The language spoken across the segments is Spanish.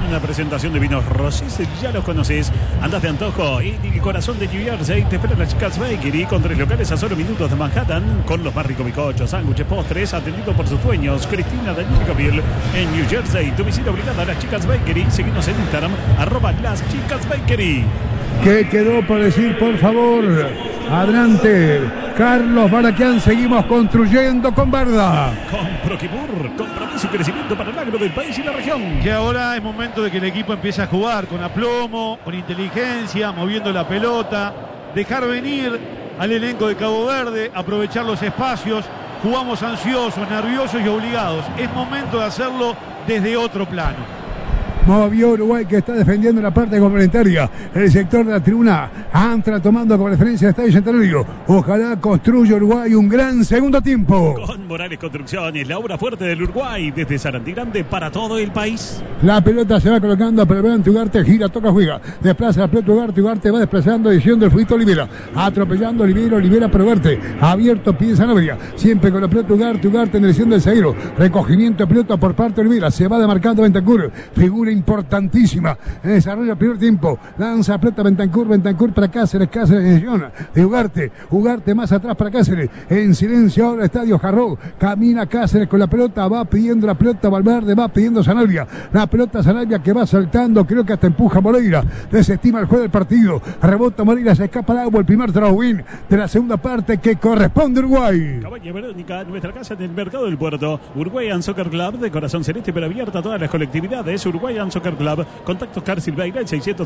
Una presentación de vinos Rosés, ya los conoces. Andas de antojo y el corazón de New Jersey te espera las Chicas Bakery con 3 locales a solo minutos de Manhattan, con los más ricos bizcochos, sándwiches, postres, atendido por sus dueños, Cristina, Daniel y Gabriel. En New Jersey, tu visita obligada a las Chicas Bakery. Seguinos en Instagram, @las Chicas Bakery. ¿Qué quedó por decir, por favor? Adelante, Carlos Baraquián, seguimos construyendo con Barda. Con Proquimur, compromiso y crecimiento para el agro del país y la región. Que ahora es momento de que el equipo empiece a jugar con aplomo, con inteligencia, moviendo la pelota, dejar venir al elenco de Cabo Verde, aprovechar los espacios. Jugamos ansiosos, nerviosos y obligados. Es momento de hacerlo desde otro plano. Movió Uruguay, que está defendiendo la parte complementaria. El sector de la tribuna. Antra tomando como referencia el Estadio Centenario. Ojalá construya Uruguay un gran segundo tiempo. Con Morales Construcciones, la obra fuerte del Uruguay. Desde Sarandí Grande para todo el país. La pelota se va colocando, pero vean, Ugarte gira, toca, juega. Desplaza la pelota Ugarte va desplazando, diciendo el fuito Olivera. Atropellando Olivera para Ugarte. Abierto, pide Sanabria. Siempre con la pelota Ugarte en dirección del zaguero. Recogimiento de pelota por parte de Olivera. Se va demarcando Bentancur. Figura importantísima en el desarrollo del primer tiempo. Lanza pelota Bentancur para Cáceres en dirección de Ugarte más atrás para Cáceres. En silencio ahora Estadio Jarró. Camina Cáceres con la pelota, va pidiendo la pelota Valverde, va pidiendo Sanabria. La pelota Sanabria que va saltando, creo que hasta empuja Moreira. Desestima el juego del partido. Rebota Moreira, se escapa al agua. El primer throw-in de la segunda parte que corresponde a Uruguay. Cabaña Verónica, nuestra casa en el Mercado del Puerto. Uruguayan Soccer Club de corazón celeste, pero abierta a todas las colectividades. Uruguayan Soccer Club. Contactos Car Silveira, el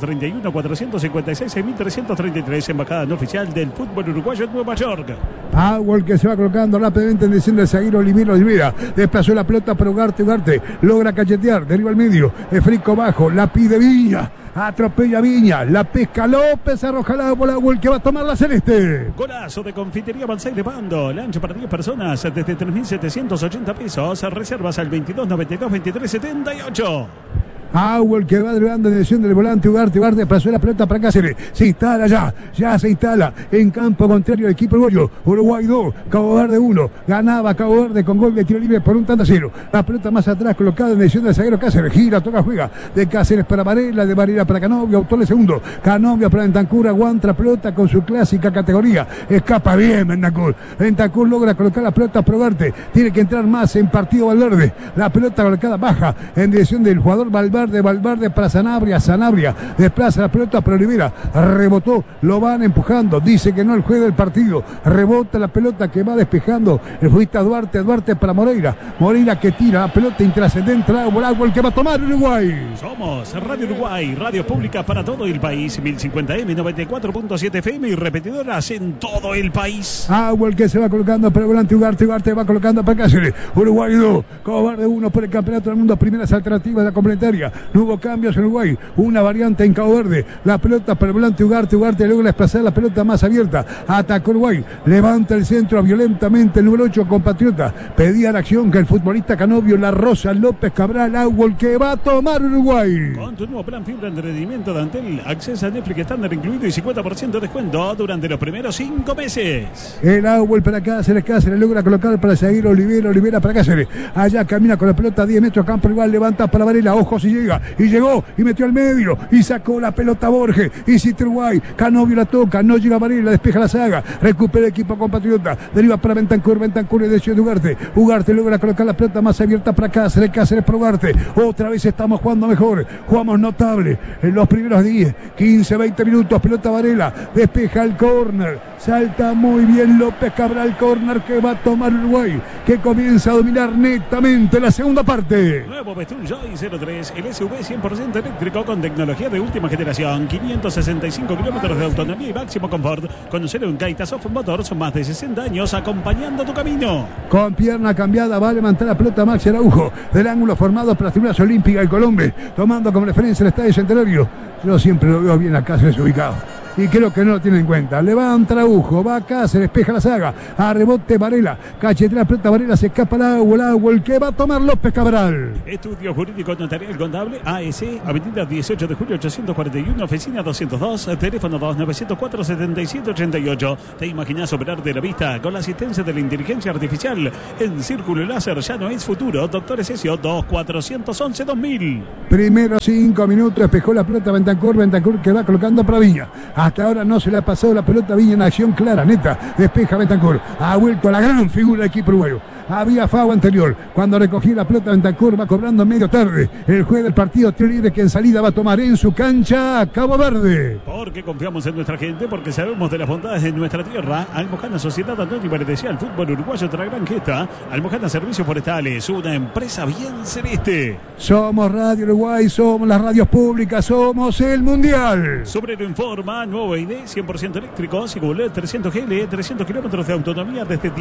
631-456-6333. Embajada no oficial del fútbol uruguayo en Nueva York. Agua que se va colocando rápidamente en dirección del zaguero Olivera. Desplazó la pelota para Ugarte. Logra cachetear, deriva al medio. Frico bajo, la pide Viña. Atropella Viña, la pesca López, arroja la bola, el que va a tomar la celeste. Golazo de Confitería Banzai de Pando. Lancha para 10 personas desde 3.780 pesos. Reservas al 2292-2378. Auel que va dribando en dirección del volante Ugarte pasó la pelota para Cáceres, se instala ya se instala en campo contrario del equipo uruguayo. Uruguay 2, Cabo Verde 1, ganaba Cabo Verde con gol de tiro libre por un tanto a 0. La pelota más atrás colocada en dirección del zaguero Cáceres, gira, toca, juega de Cáceres para Varela, de Varela para Canovio, Autole segundo, Canovio para Bentancur, aguanta la pelota con su clásica categoría, escapa bien Bentancur logra colocar la pelota para Ugarte, tiene que entrar más en partido Valverde, la pelota colocada baja en dirección del jugador Valverde para Sanabria, desplaza la pelota para Olivera, rebotó, lo van empujando, dice que no el juego del partido, rebota la pelota que va despejando, el futbolista Duarte para Moreira que tira la pelota intrascendente, el que va a tomar Uruguay. Somos Radio Uruguay, radio pública para todo el país, 1050M, 94.7 FM y repetidoras en todo el país. El que se va colocando para el volante Ugarte va colocando para Cáceres, Uruguay 2, Cabo Verde 1 por el campeonato del mundo, primeras alternativas de la complementaria. No hubo cambios en Uruguay, una variante en Cabo Verde, la pelota para el volante Ugarte logra desplazar la pelota más abierta, atacó Uruguay, levanta el centro violentamente el número 8 compatriota, pedía la acción que el futbolista Canovio, La Rosa, López Cabral, el que va a tomar Uruguay. Con tu nuevo plan fibra de rendimiento de Antel, acceso a Netflix estándar incluido y 50% de descuento durante los primeros 5 meses. El Auel para Cáceres logra colocar para seguir Olivera para Cáceres, allá camina con la pelota a 10 metros, campo rival, levanta para Varela, ojo si llega, y llegó, y metió al medio, y sacó la pelota Borges, y City Uruguay, Canovio la toca, no llega Varela, despeja la saga, recupera el equipo compatriota, deriva para Bentancur en dirección de Ugarte logra colocar la pelota más abierta para Cáceres para Ugarte, otra vez estamos jugando mejor, jugamos notable, en los primeros 10, 15, 20 minutos, pelota Varela, despeja el córner, salta muy bien López Cabral, córner que va a tomar Uruguay, que comienza a dominar netamente la segunda parte. Nuevo Bestun Joy 03, el SUV 100% eléctrico con tecnología de última generación, 565 kilómetros de autonomía y máximo confort. Conocelo en Caitasoft Motors, son más de 60 años acompañando tu camino. Con pierna cambiada va a levantar la pelota Maxi Araujo del ángulo formado por las tribunas olímpicas de Colombia, tomando como referencia el Estadio Centenario. Yo siempre lo veo bien a Cáceres ubicado. y creo que no lo tiene en cuenta. Levanta Araujo, va Cáceres, despeja la saga, a rebote Varela, cachetea la pelota Varela, se escapa el agua, el que va a tomar López Cabral. Estudio Jurídico Notarial Contable AS, Avenida 18 de Julio 841, oficina 202, teléfono 2904-7788. ¿Te imaginas operar de la vista con la asistencia de la inteligencia artificial? En Círculo Láser ya no es futuro. Doctor Esesio 2411-2000. Primero 5 minutos, despejó la pelota Bentancur que va colocando para Viña. Hasta ahora no se le ha pasado la pelota a Viña en acción clara, neta. Despeja Bentancur, ha vuelto a la gran figura del equipo uruguayo. Había FAO anterior. Cuando recogí la pelota Bentancur va cobrando medio tarde. El juez del partido tiro libre que en salida va a tomar en su cancha Cabo Verde. Porque confiamos en nuestra gente, porque sabemos de las bondades de nuestra tierra. Almojana Sociedad Antonio pertenecía al fútbol uruguayo otra gran gesta. Almojana Servicios Forestales, una empresa bien celeste. Somos Radio Uruguay, somos las radios públicas, somos el Mundial. Sobrero informa, nuevo ID, 100% eléctrico, Sigulé 300 GL, 300 kilómetros de autonomía desde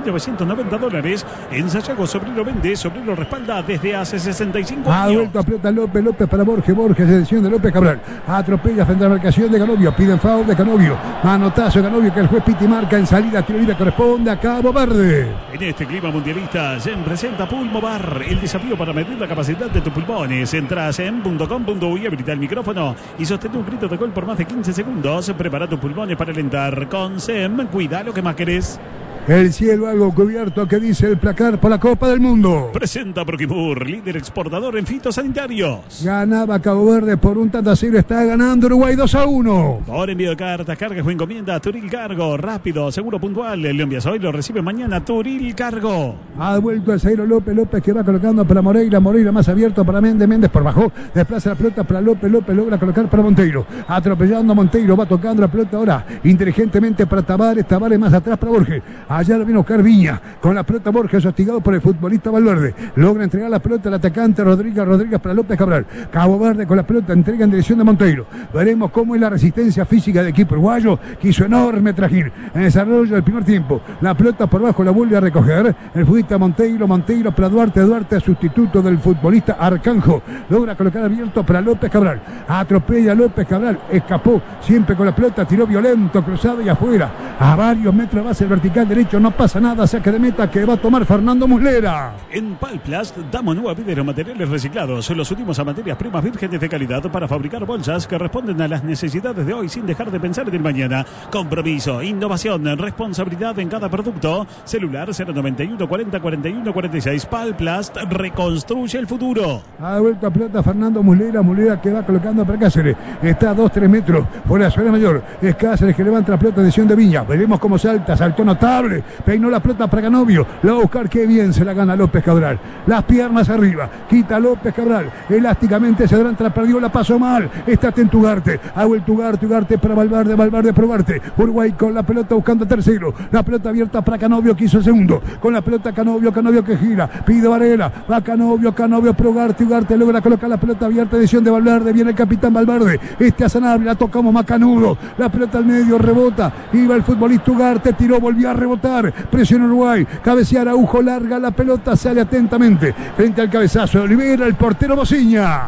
$19.990. En Sayago, Sobrero vende, Sobrero respalda desde hace 65 años. Ha vuelto a pelota López para Borges, selección de López Cabral. Atropella frente a la marcación de Canovio, piden foul de Canovio. Manotazo de Canovio que el juez Piti marca en salida, tiro libre corresponde a Cabo Verde. En este clima mundialista, se presenta Pulmovar, el desafío para medir la capacidad de tus pulmones. Entras en .com.uy, habilita el micrófono y sostén un grito de gol por más de 15 segundos. Prepara tus pulmones para alentar. Con SEM, cuida lo que más querés. El cielo algo cubierto que dice el placar por la Copa del Mundo. Presenta Proquimur, líder exportador en fitosanitarios. Ganaba Cabo Verde por un tanto a cero, está ganando Uruguay 2-1. Por envío de cartas, cargas o encomienda, Turil Cargo, rápido, seguro, puntual. Lo envías hoy, lo recibe mañana, Turil Cargo. Ha vuelto el zaguero López que va colocando para Moreira más abierto para Méndez por bajo, desplaza la pelota para López logra colocar para Monteiro, atropellando a Monteiro, va tocando la pelota ahora, inteligentemente para Tavares más atrás para Borges. Allá lo viene a buscar Viña, con la pelota Borges, hostigado por el futbolista Valverde. Logra entregar la pelota al atacante Rodríguez para López Cabral. Cabo Verde con la pelota entrega en dirección de Monteiro. Veremos cómo es la resistencia física del equipo uruguayo, que hizo enorme trajín en el desarrollo del primer tiempo. La pelota por bajo la vuelve a recoger el futbolista Monteiro para Duarte, sustituto del futbolista Arcanjo. Logra colocar abierto para López Cabral. Atropella a López Cabral, escapó siempre con la pelota, tiró violento, cruzado y afuera. A varios metros base el vertical derecho, no pasa nada, saque de meta que va a tomar Fernando Muslera. En Palplast damos nueva vida a los materiales reciclados. Los últimos a materias primas vírgenes de calidad para fabricar bolsas que responden a las necesidades de hoy sin dejar de pensar en el mañana. Compromiso, innovación, responsabilidad en cada producto. Celular 091 40 41 46. Palplast reconstruye el futuro. Ha vuelto a pelota Fernando Muslera que va colocando para Cáceres. Está a 2-3 metros por la zona mayor. Es Cáceres que levanta la pelota de decisión de Viña. Veremos cómo saltó notable. Peinó la pelota para Canovio. La va a buscar, qué bien se la gana López Cabral. Las piernas arriba. Quita López Cabral. Elásticamente se adelanta, perdió, la pasó mal. Está atento Ugarte. Ha vuelto Ugarte para Valverde para Ugarte. Uruguay con la pelota buscando tercero. La pelota abierta para Canovio que hizo el segundo. Con la pelota Canovio que gira. Pide Varela. Va Canovio para Ugarte logra colocar la pelota abierta. Decisión de Valverde. Viene el capitán Valverde. A Sanabria. La tocamos macanudo. La pelota al medio rebota. Iba el futbolista Ugarte. Tiró, volvió a rebotar. Presiona Uruguay, cabecea Araujo, larga la pelota, sale atentamente frente al cabezazo de Olivera, el portero Mociña.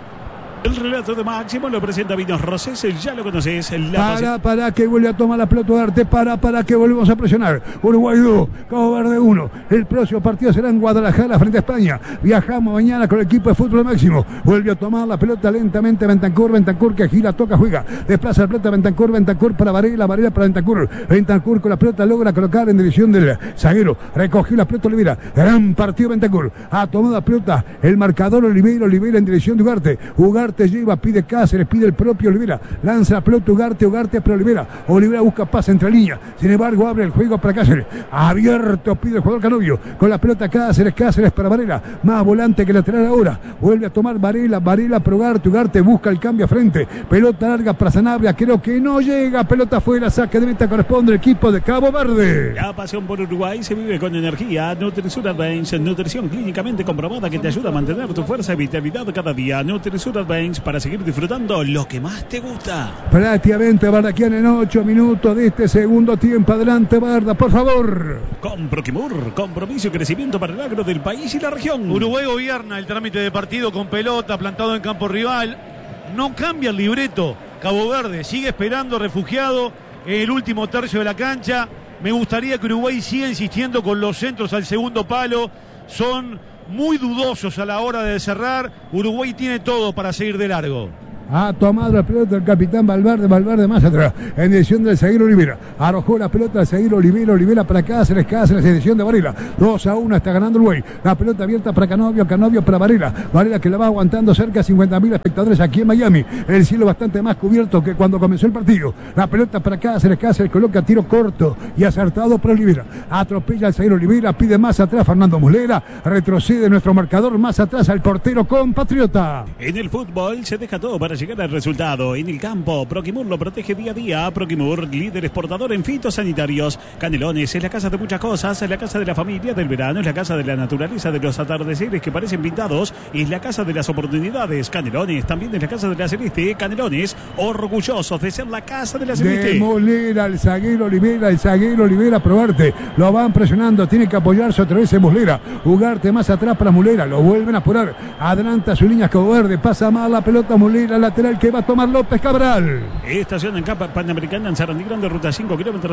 El relato de Máximo lo presenta Vinos Rosés, ya lo conoces. Para que vuelve a tomar la pelota Ugarte, para que volvemos a presionar. Uruguay 2, Cabo Verde 1. El próximo partido será en Guadalajara frente a España. Viajamos mañana con el equipo de fútbol Máximo. Vuelve a tomar la pelota lentamente Bentancur que gira, toca, juega. Desplaza la pelota Bentancur para Varela para Bentancur con la pelota logra colocar en dirección del zaguero. Recogió la pelota Olivera. Gran partido Bentancur. Ha tomado la pelota el marcador Olivera en dirección de Ugarte lleva, pide Cáceres, pide el propio Olivera, lanza la pelota Ugarte para Olivera busca pase entre líneas, sin embargo abre el juego para Cáceres, abierto pide el jugador Canovio, con la pelota Cáceres para Varela, más volante que lateral ahora, vuelve a tomar Varela para Ugarte busca el cambio a frente, pelota larga para Sanabria, creo que no llega, pelota afuera, saque de meta, corresponde al equipo de Cabo Verde. La pasión por Uruguay se vive con energía. Nutrisur Advance, nutrición clínicamente comprobada que te ayuda a mantener tu fuerza y vitalidad cada día. Nutrisur Advance para seguir disfrutando lo que más te gusta. Prácticamente Barraquian en 8 minutos de este segundo tiempo. Adelante Barda, por favor. Con Proquimur, compromiso y crecimiento para el agro del país y la región. Uruguay gobierna el trámite de partido con pelota, plantado en campo rival. No cambia el libreto. Cabo Verde sigue esperando, refugiado en el último tercio de la cancha. Me gustaría que Uruguay siga insistiendo con los centros al segundo palo. Son muy dudosos a la hora de cerrar. Uruguay tiene todo para seguir de largo. Ha tomado la pelota el capitán Valverde más atrás, en dirección del zaguero Olivera. Arrojó la pelota al zaguero Olivera para Cáceres, en dirección de Varela. 2-1, está ganando Uruguay. La pelota abierta para Canovio para Varela que la va aguantando cerca de 50.000 espectadores aquí en Miami. El cielo bastante más cubierto que cuando comenzó el partido. La pelota para Cáceres coloca tiro corto y acertado para Olivera. Atropella al zaguero Olivera, pide más atrás Fernando Muslera. Retrocede nuestro marcador más atrás al portero compatriota. En el fútbol se deja todo para llegar al resultado. En el campo, Proquimur lo protege día a día. Proquimur, líder exportador en fitosanitarios. Canelones es la casa de muchas cosas, es la casa de la familia, del verano, es la casa de la naturaleza, de los atardeceres que parecen pintados, es la casa de las oportunidades. Canelones también es la casa de la Celeste. Canelones, orgullosos de ser la casa de la Celeste. De Muslera, el zaguero Olivera, probarte. Lo van presionando, tiene que apoyarse otra vez en Muslera. Ugarte más atrás para Muslera, lo vuelven a apurar. Adelanta su línea Cabo Verde, pasa mal la pelota Muslera, lateral que va a tomar López Cabral. Estación en Capa Panamericana en Sarandí Grande, ruta 5, kilómetros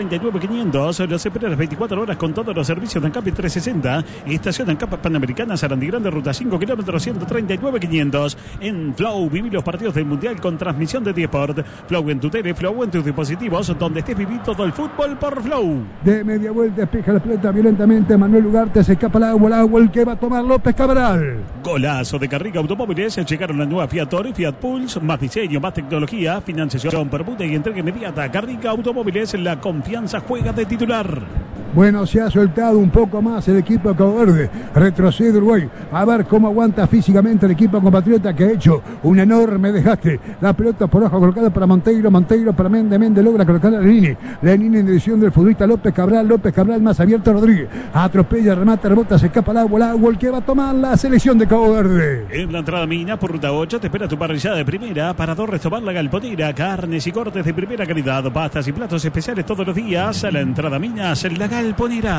139.500. Los espera las 24 horas con todos los servicios de ANCAP 360. Estación en Capa Panamericana, Sarandí Grande, ruta 5, kilómetros 139.500. En Flow, viví los partidos del Mundial con transmisión de Diesport. Flow en tu tele, Flow en tus dispositivos, donde estés viviendo todo el fútbol por Flow. De media vuelta, despeja la pelota violentamente. Manuel Ugarte se escapa al agua, el que va a tomar López Cabral. Golazo de Carriga Automóviles. Llegaron la nueva Fiat Toro y Fiat Pulse. Más diseño, más tecnología, financiación, permuta y entrega inmediata. Carriga Automóviles, la confianza juega de titular. Bueno, se ha soltado un poco más el equipo de Cabo Verde. Retrocede Uruguay. A ver cómo aguanta físicamente el equipo compatriota que ha hecho un enorme desgaste. La pelota por abajo colocada para Monteiro para Méndez logra colocar a Lenini en dirección del futbolista López Cabral más abierto a Rodríguez. Atropella, remata, rebota, se escapa al agua, el que va a tomar la selección de Cabo Verde. En la entrada Mina por ruta 8 te espera tu parrillada de primera. Parador Restaurant La Galponera, carnes y cortes de primera calidad, pastas y platos especiales todos los días. A la entrada Minas, La Galponera.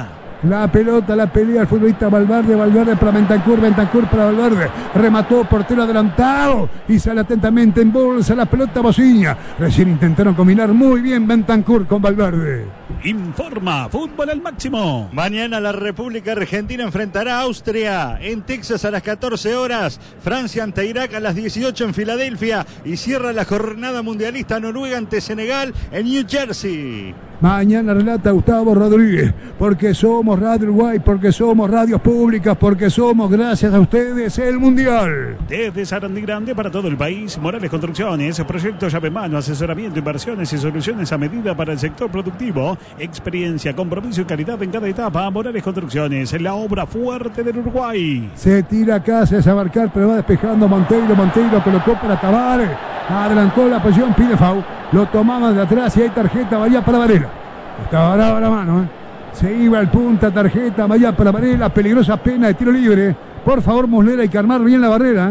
La pelota, la pelea el futbolista Valverde para Bentancur para Valverde. Remató, portero adelantado y sale atentamente en bolsa la pelota Bociña. Recién intentaron combinar muy bien Bentancur con Valverde. Informa Fútbol al Máximo. Mañana la República Argentina enfrentará a Austria en Texas a las 14 horas. Francia ante Irak a las 18 en Filadelfia. Y cierra la jornada mundialista Noruega ante Senegal en New Jersey. Mañana relata Gustavo Rodríguez, porque somos Radio Uruguay, porque somos radios públicas, porque somos, gracias a ustedes, el Mundial. Desde Sarandí Grande para todo el país, Morales Construcciones, proyecto llave en mano, asesoramiento, inversiones y soluciones a medida para el sector productivo, experiencia, compromiso y calidad en cada etapa. Morales Construcciones, la obra fuerte del Uruguay. Se tira Cáceres a marcar, pero va despejando Monteiro colocó para Tavares, adelantó la posición, pide foul. Lo tomaban de atrás y hay tarjeta, vaya para Varela. Estaba brava la mano, Se iba al punta, tarjeta, vaya para Varela, peligrosa pena de tiro libre. Por favor, Muslera, hay que armar bien la barrera.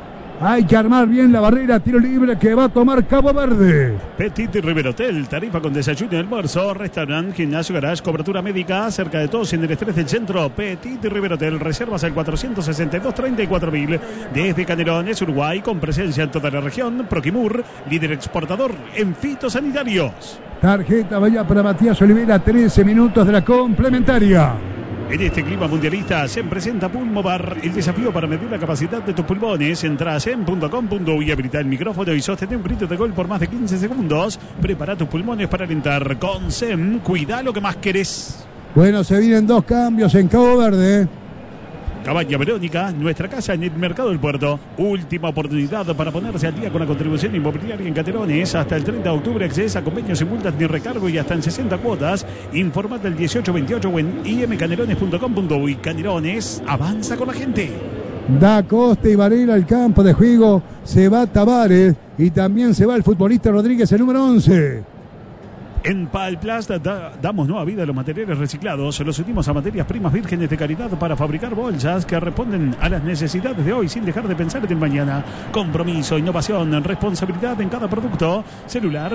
Hay que armar bien la barrera, tiro libre que va a tomar Cabo Verde. Petit River Hotel, tarifa con desayuno y almuerzo, restaurante, gimnasio, garage, cobertura médica, cerca de todos en el estrés del centro. Petit River Hotel, reservas al 462-34.000. Desde Canelones, Uruguay, con presencia en toda la región. Proquimur, líder exportador en fitosanitarios. Tarjeta vaya para Matías Olivera, 13 minutos de la complementaria. En este clima mundialista se presenta Pulmovar, el desafío para medir la capacidad de tus pulmones. Entra a sem.com.uy y habilita el micrófono y sostén un grito de gol por más de 15 segundos. Prepara tus pulmones para alentar. Con Sem, cuida lo que más querés. Bueno, se vienen dos cambios en Cabo Verde. Cabaña Verónica, nuestra casa en el Mercado del Puerto. Última oportunidad para ponerse al día con la contribución inmobiliaria en Canelones. Hasta el 30 de octubre accedes a convenios sin multas ni recargo y hasta en 60 cuotas. Informate al 1828 o en imcanelones.com.uy. Canelones, avanza con la gente. Da Costa y Varela al campo de juego. Se va Tavares y también se va el futbolista Rodríguez, el número 11. En Palplast damos nueva vida a los materiales reciclados. Los unimos a materias primas vírgenes de calidad para fabricar bolsas que responden a las necesidades de hoy sin dejar de pensar en el mañana. Compromiso, innovación, responsabilidad en cada producto. Celular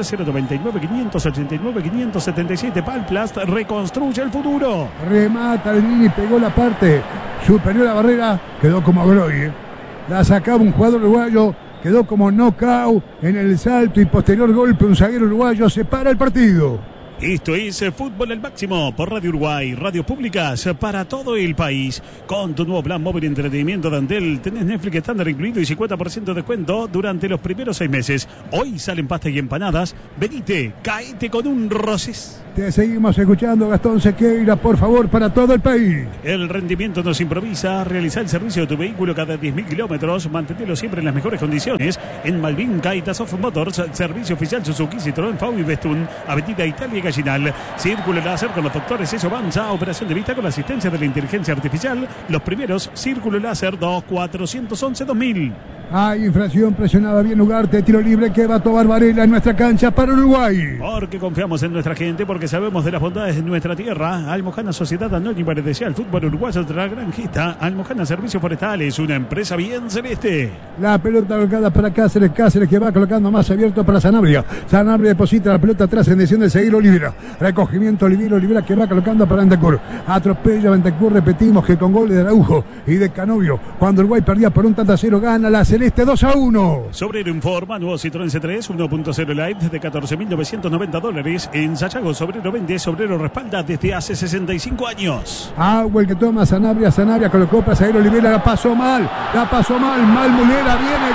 099-589-577. Palplast reconstruye el futuro. Remata el Nini, pegó la parte superior a la barrera. Quedó como Groy. La sacaba un jugador uruguayo quedó como knockout en el salto y posterior golpe. Un zaguero uruguayo separa el partido. Esto es Fútbol al Máximo por Radio Uruguay, radio públicas para todo el país. Con tu nuevo plan móvil de entretenimiento de Antel, tenés Netflix estándar incluido y 50% de descuento durante los primeros 6 meses. Hoy salen pastas y empanadas. Venite, caete con un Rosés. Te seguimos escuchando, Gastón Sequeira, por favor, para todo el país. El rendimiento nos improvisa. Realiza el servicio de tu vehículo cada 10.000 kilómetros. Manténlo siempre en las mejores condiciones. En Malvin, Caitas of Motors, servicio oficial Suzuki, Citroën, Fau y Bestun, Avenida Italia y Gallinal. Círculo láser con los doctores Eso Avanza. Operación de vista con la asistencia de la inteligencia artificial. Los primeros, Círculo láser 2411-2000. Hay infracción, presionaba bien Ugarte, tiro libre que va a tomar Varela en nuestra cancha para Uruguay. Porque confiamos en nuestra gente, porque sabemos de las bondades de nuestra tierra. Almojana Sociedad Anónima le desea al fútbol uruguayo de la granjita. Almojana Servicios Forestales, una empresa bien celeste. La pelota colocada para Cáceres, Cáceres que va colocando más abierto para Sanabria. Sanabria deposita la pelota atrás en decisión de seguir Olivera. Recogimiento Olivera que va colocando para Bentancur. Atropella Bentancur, repetimos que con goles de Araujo y de Canovio. Cuando Uruguay perdía por un tanto a 0, gana la Celeste 2-1. Sobrero informa, nuevo Citroën C3 1.0 Light de $14.990 en Sayago. Sobrero vende, Sobrero respalda desde hace 65 años. Agua el que toma Sanabria colocó para seguir Olivera, la pasó mal, mal Mulera, viene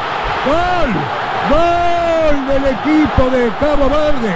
gol del equipo de Cabo Verde.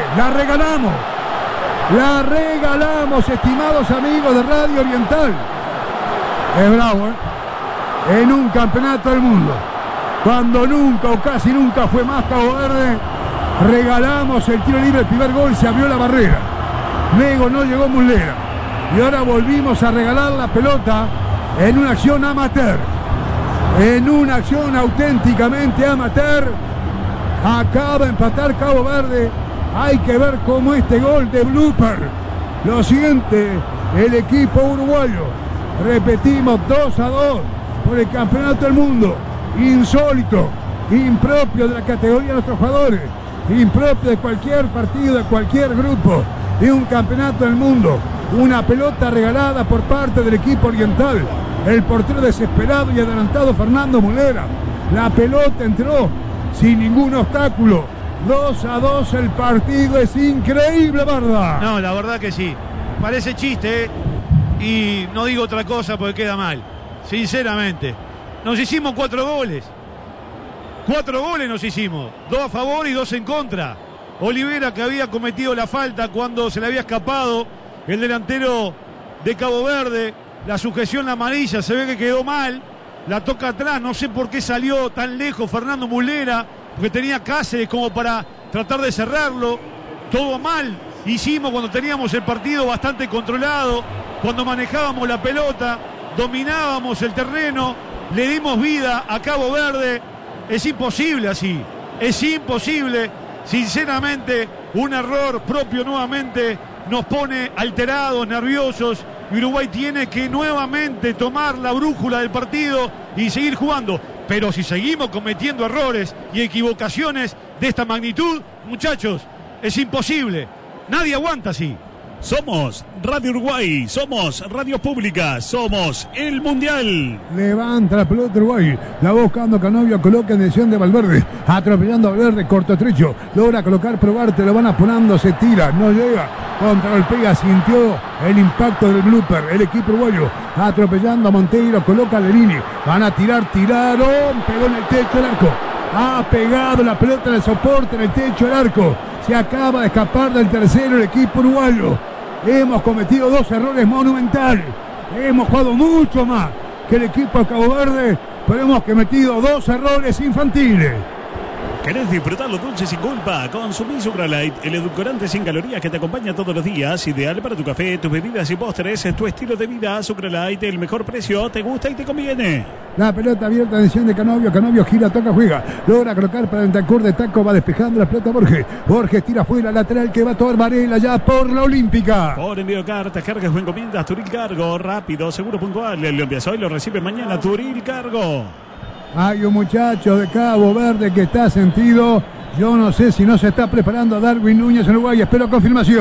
La regalamos, estimados amigos de Radio Oriental. Es bravo, en un campeonato del mundo, cuando nunca o casi nunca fue más Cabo Verde, regalamos el tiro libre, el primer gol, se abrió la barrera, luego no llegó Mulera y ahora volvimos a regalar la pelota en una acción amateur, en una acción auténticamente amateur. Acaba de empatar Cabo Verde. Hay que ver cómo este gol de blooper lo siente el equipo uruguayo. Repetimos, 2-2 por el campeonato del mundo. Insólito, impropio de la categoría de nuestros jugadores, impropio de cualquier partido, de cualquier grupo, de un campeonato del mundo. Una pelota regalada por parte del equipo oriental. El portero desesperado y adelantado Fernando Mulera. La pelota entró sin ningún obstáculo. 2-2 el partido, es increíble, ¿verdad? No, la verdad que sí. Parece chiste, y no digo otra cosa porque queda mal. Sinceramente, nos hicimos 4 goles. 4 goles nos hicimos. 2 a favor y 2 en contra. Olivera, que había cometido la falta cuando se le había escapado el delantero de Cabo Verde. La sujeción la amarilla, se ve que quedó mal. La toca atrás, no sé por qué salió tan lejos Fernando Mulera, porque tenía Cáceres como para tratar de cerrarlo. Todo mal hicimos cuando teníamos el partido bastante controlado, cuando manejábamos la pelota, dominábamos el terreno, le dimos vida a Cabo Verde. Es imposible así, es imposible. Sinceramente, un error propio nuevamente nos pone alterados, nerviosos. Uruguay tiene que nuevamente tomar la brújula del partido y seguir jugando. Pero si seguimos cometiendo errores y equivocaciones de esta magnitud, muchachos, es imposible. Nadie aguanta así. Somos Radio Uruguay, somos Radio Pública, somos el Mundial. Levanta la pelota Uruguay, la va buscando Canovio, coloca en dirección de Valverde, atropellando a Valverde, corto estrecho, logra colocar, probarte, lo van apurando, se tira, no llega, contragolpea, sintió el impacto del blooper, el equipo uruguayo, atropellando a Monteiro, coloca a Lerini, van a tiraron, pegó en el techo del arco, ha pegado la pelota en el soporte, en el techo del arco, se acaba de escapar del tercero el equipo uruguayo. Hemos cometido 2 errores monumentales. Hemos jugado mucho más que el equipo de Cabo Verde, pero hemos cometido 2 errores infantiles. ¿Querés disfrutar los dulces sin culpa? Consumí Sucralite, el edulcorante sin calorías que te acompaña todos los días, ideal para tu café, tus bebidas y postres, tu estilo de vida. Sucralite, el mejor precio, te gusta y te conviene. La pelota abierta en decisión de Canovio, Canovio gira, toca, juega, logra colocar para Bentancur de taco, va despejando la pelota Borges tira fuera, lateral que va a tomar Varela ya por la Olímpica. Por envío de cartas, cargas o encomiendas, Turil Cargo, rápido, seguro, puntual, lo envías hoy, lo recibe mañana, Turil Cargo. Hay un muchacho de Cabo Verde que está sentido. Yo no sé si no se está preparando a Darwin Núñez en Uruguay. Espero confirmación.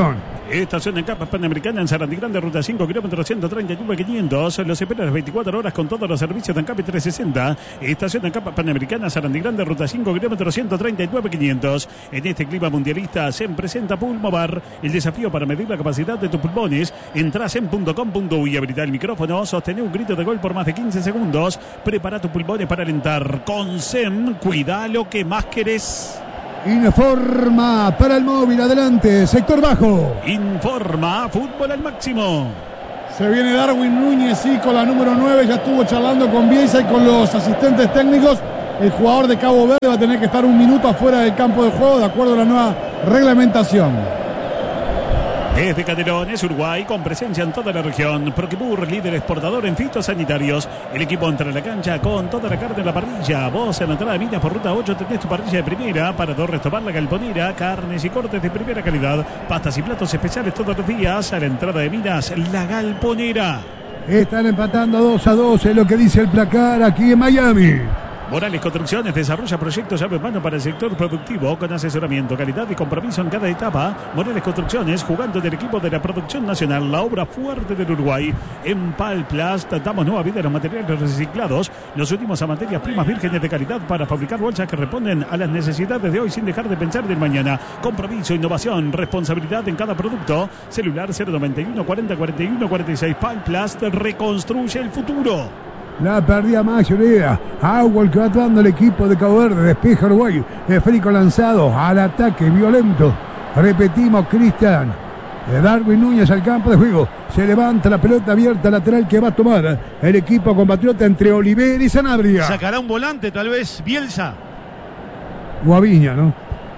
Estación en Capa Panamericana en Sarandí Grande, ruta 5, kilómetros 139.500. Los espera las 24 horas con todos los servicios de Ancape 360. Estación en Capa Panamericana, Sarandí Grande, ruta 5, kilómetros 139.500. En este clima mundialista se presenta Pulmovar, el desafío para medir la capacidad de tus pulmones. Entrás en .com.uy, habilita el micrófono, sostener un grito de gol por más de 15 segundos. Prepara tus pulmones para alentar. Con SEM, cuida lo que más querés. Informa para el móvil, adelante, sector bajo. Informa, fútbol al máximo. Se viene Darwin Núñez, sí, con la número 9, ya estuvo charlando con Bielsa y con los asistentes técnicos. El jugador de Cabo Verde va a tener que estar un minuto afuera del campo de juego, de acuerdo a la nueva reglamentación. Desde Canelones, Uruguay, con presencia en toda la región. Proquibur, líder exportador en fitosanitarios. El equipo entra a la cancha con toda la carne en la parrilla. Vos en la entrada de Minas por ruta 8 tenés tu parrilla de primera. Para Torres La Galponera, carnes y cortes de primera calidad. Pastas y platos especiales todos los días. A la entrada de Minas, La Galponera. Están empatando 2-2 en lo que dice el placar aquí en Miami. Morales Construcciones desarrolla proyectos llave en mano para el sector productivo con asesoramiento, calidad y compromiso en cada etapa. Morales Construcciones, jugando del equipo de la producción nacional, la obra fuerte del Uruguay. En Palplast damos nueva vida a los materiales reciclados. Nos unimos a materias primas vírgenes de calidad para fabricar bolsas que responden a las necesidades de hoy sin dejar de pensar del mañana. Compromiso, innovación, responsabilidad en cada producto. Celular 091 40 41 46. Palplast reconstruye el futuro. La perdía Max Orea. Agua el que va actuando el equipo de Cabo Verde. Despeja Uruguay. Esférico lanzado al ataque violento. Repetimos, Cristian. Darwin Núñez al campo de juego. Se levanta la pelota abierta lateral que va a tomar el equipo compatriota entre Oliver y Sanabria. Sacará un volante, tal vez Bielsa. Guaviña, ¿no?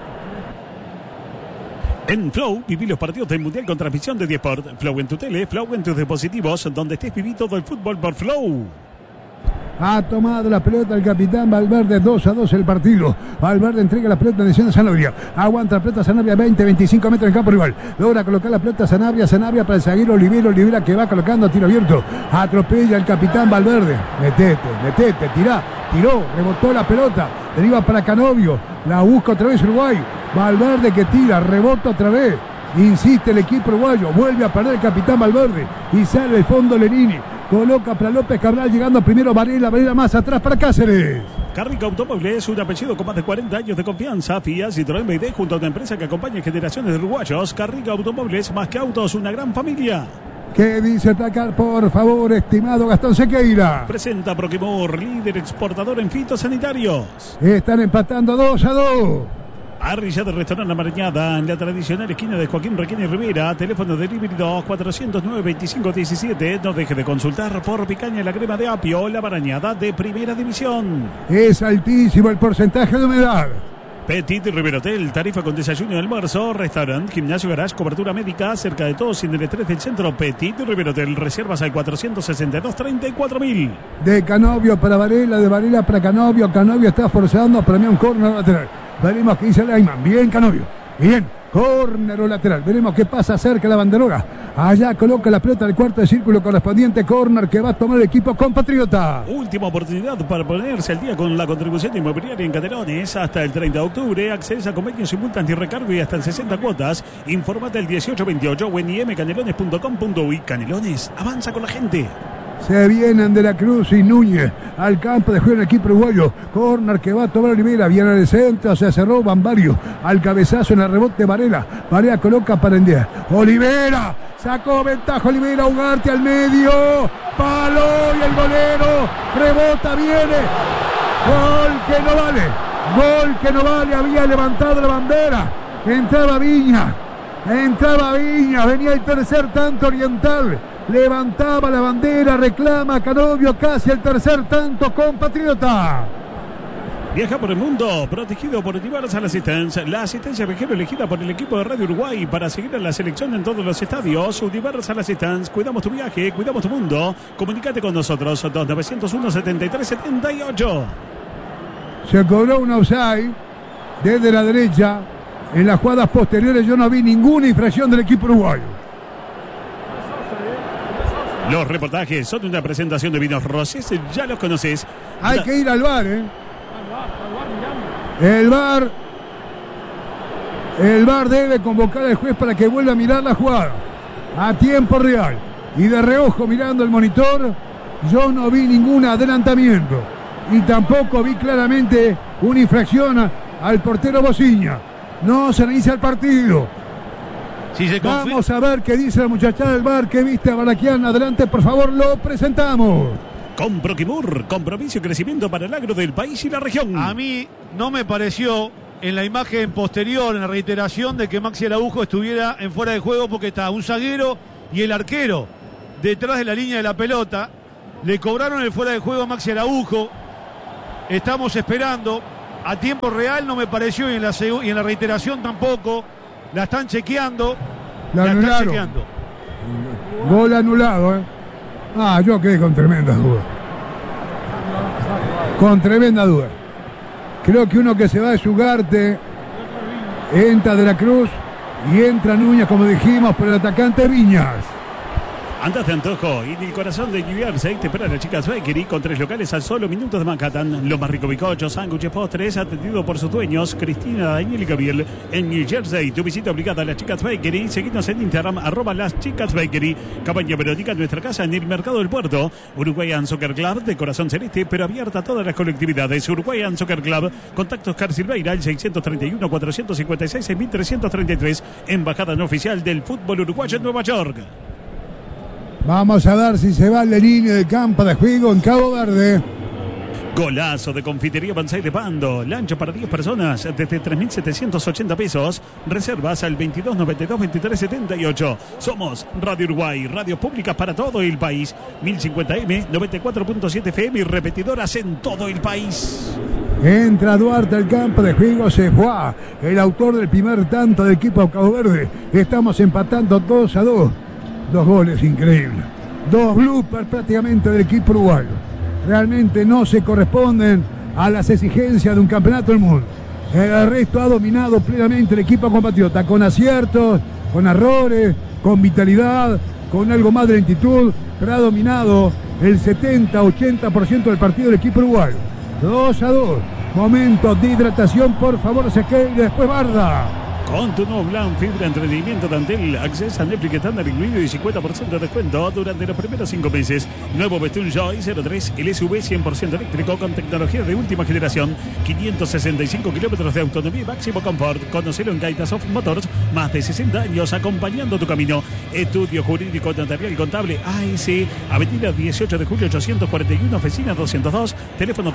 En Flow, viví los partidos del Mundial con transmisión de Diesport. Flow en tu tele, Flow en tus dispositivos, donde estés viví todo el fútbol por Flow. Ha tomado la pelota el capitán Valverde, 2-2 el partido. Valverde entrega la pelota en dirección de Sanabria. Aguanta la pelota Sanabria, 20-25 metros en campo rival. Logra colocar la pelota Sanabria para el zaguero Olivera que va colocando a tiro abierto. Atropella el capitán Valverde. Metete, tiró, rebotó la pelota. Deriva para Canovio. La busca otra vez Uruguay. Valverde que tira, rebota otra vez. Insiste el equipo uruguayo. Vuelve a perder el capitán Valverde. Y sale el fondo Lenini. Coloca para López Cabral, llegando primero Varela más atrás para Cáceres. Carrica Automóviles, un apellido con más de 40 años de confianza. Fiat, Citroën, BD, junto a una empresa que acompaña generaciones de uruguayos. Carrica Automóviles, más que autos, una gran familia. ¿Qué dice el placar, por favor, estimado Gastón Sequeira? Presenta Proquimor, líder exportador en fitosanitarios. Están empatando 2-2. Arrillada del restaurante La Marañada, en la tradicional esquina de Joaquín Requena y Rivera. Teléfono delivery 2-409-2517. No deje de consultar por picaña la crema de apio, La Marañada de primera división. Es altísimo el porcentaje de humedad. Petit River Hotel, tarifa con desayuno y almuerzo, restaurante, gimnasio, garage, cobertura médica, cerca de todos en el estrés del centro. Petit River Hotel, reservas al 462-34.000. De Canovio para Varela, de Varela para Canovio. Canovio está forzando, premia un córner lateral. Veremos qué dice Laiman. Bien, Canovio. Bien. Córner o lateral. Veremos qué pasa cerca de la banderoga. Allá coloca la pelota del cuarto de círculo correspondiente. Córner que va a tomar el equipo compatriota. Última oportunidad para ponerse al día con la contribución inmobiliaria en Canelones. Hasta el 30 de octubre. Accedes a convenios y multas antirrecargo y hasta en 60 cuotas. Infórmate al 1828 o en imcanelones.com.uy. Canelones, avanza con la gente. Se vienen de la Cruz y Núñez al campo de juego el equipo uruguayo. Córner que va a tomar Olivera. Viene al centro, se cerró Van Varios. Al cabezazo en el rebote Varela. Varela coloca para Endía. Olivera. Sacó ventaja Olivera. Ugarte al medio. Palo y el golero. Rebota, viene. Gol que no vale. Había levantado la bandera. Entraba Viña. Venía el tercer tanto Oriental. Levantaba la bandera, reclama Canovio, casi el tercer tanto compatriota. Viaja por el mundo, protegido por Universal Assistance, la asistencia viajero elegida por el equipo de Radio Uruguay para seguir a la selección en todos los estadios. Universal Assistance, cuidamos tu viaje, cuidamos tu mundo. Comunícate con nosotros, 2901-7378. Se cobró un offside desde la derecha. En las jugadas posteriores yo no vi ninguna infracción del equipo uruguayo. Los reportajes son una presentación de Vinos Rosés, ya los conoces. Hay que ir al VAR, El VAR El VAR debe convocar al juez para que vuelva a mirar la jugada a tiempo real. Y de reojo mirando el monitor, yo no vi ningún adelantamiento. Y tampoco vi claramente una infracción al portero Bociña. No se inicia el partido. Vamos a ver qué dice la muchachada del VAR que viste a Balaquian. Adelante, por favor, lo presentamos. Con Proquimur, compromiso y crecimiento para el agro del país y la región. A mí no me pareció en la imagen posterior, en la reiteración, de que Maxi Araujo estuviera en fuera de juego, porque está un zaguero y el arquero detrás de la línea de la pelota. Le cobraron el fuera de juego a Maxi Araujo. Estamos esperando. A tiempo real no me pareció, y en la reiteración tampoco. La están chequeando. La anularon. Están chequeando. Gol anulado, ¿eh? Yo quedé con tremenda duda. Con tremenda duda. Creo que uno que se va de Ugarte, entra De la Cruz y entra Núñez, como dijimos, por el atacante Viñas. Andas de antojo y en el corazón de New Jersey te espera las chicas Bakery con 3 locales a solo minutos de Manhattan. Los más ricos bizcochos, sándwiches, postres, atendido por sus dueños Cristina, Daniel y Gabriel en New Jersey. Tu visita obligada a las chicas Bakery. Seguidnos en Instagram @las chicas Bakery. Campaña periódica en nuestra casa en el Mercado del Puerto. Uruguayan Soccer Club de corazón celeste, pero abierta a todas las colectividades. Uruguayan Soccer Club. Contactos Car Silveira al 631 456 6333. Embajada no oficial del fútbol uruguayo en Nueva York. Vamos a ver si se va la línea de campo de juego en Cabo Verde. Golazo de Confitería Banzai de Pando. Lancha para 10 personas desde 3.780 pesos. Reservas al 2292-2378. Somos Radio Uruguay, radio pública para todo el país. 1050M, 94.7 FM y repetidoras en todo el país. Entra Duarte al campo de juego, se fue el autor del primer tanto del equipo de Cabo Verde. Estamos empatando 2-2. 2 goles increíbles. 2 bloopers prácticamente del equipo uruguayo. Realmente no se corresponden a las exigencias de un campeonato del mundo. El resto ha dominado plenamente el equipo compatriota, con aciertos, con errores, con vitalidad, con algo más de lentitud, pero ha dominado el 70-80% del partido del equipo uruguayo. 2-2. Momento de hidratación, por favor, Sequeira y después Barda. Con tu nuevo plan Fibra Entretenimiento Tantel, accesa a Netflix estándar incluido y 50% de descuento durante los primeros 5 meses. Nuevo Bestun Joy 03, el SUV 100% eléctrico con tecnología de última generación. 565 kilómetros de autonomía y máximo confort. Conocelo en Gaitas of Motors, más de 60 años acompañando tu camino. Estudio Jurídico Notarial Contable AS, Avenida 18 de Julio 841, Oficina 202, teléfono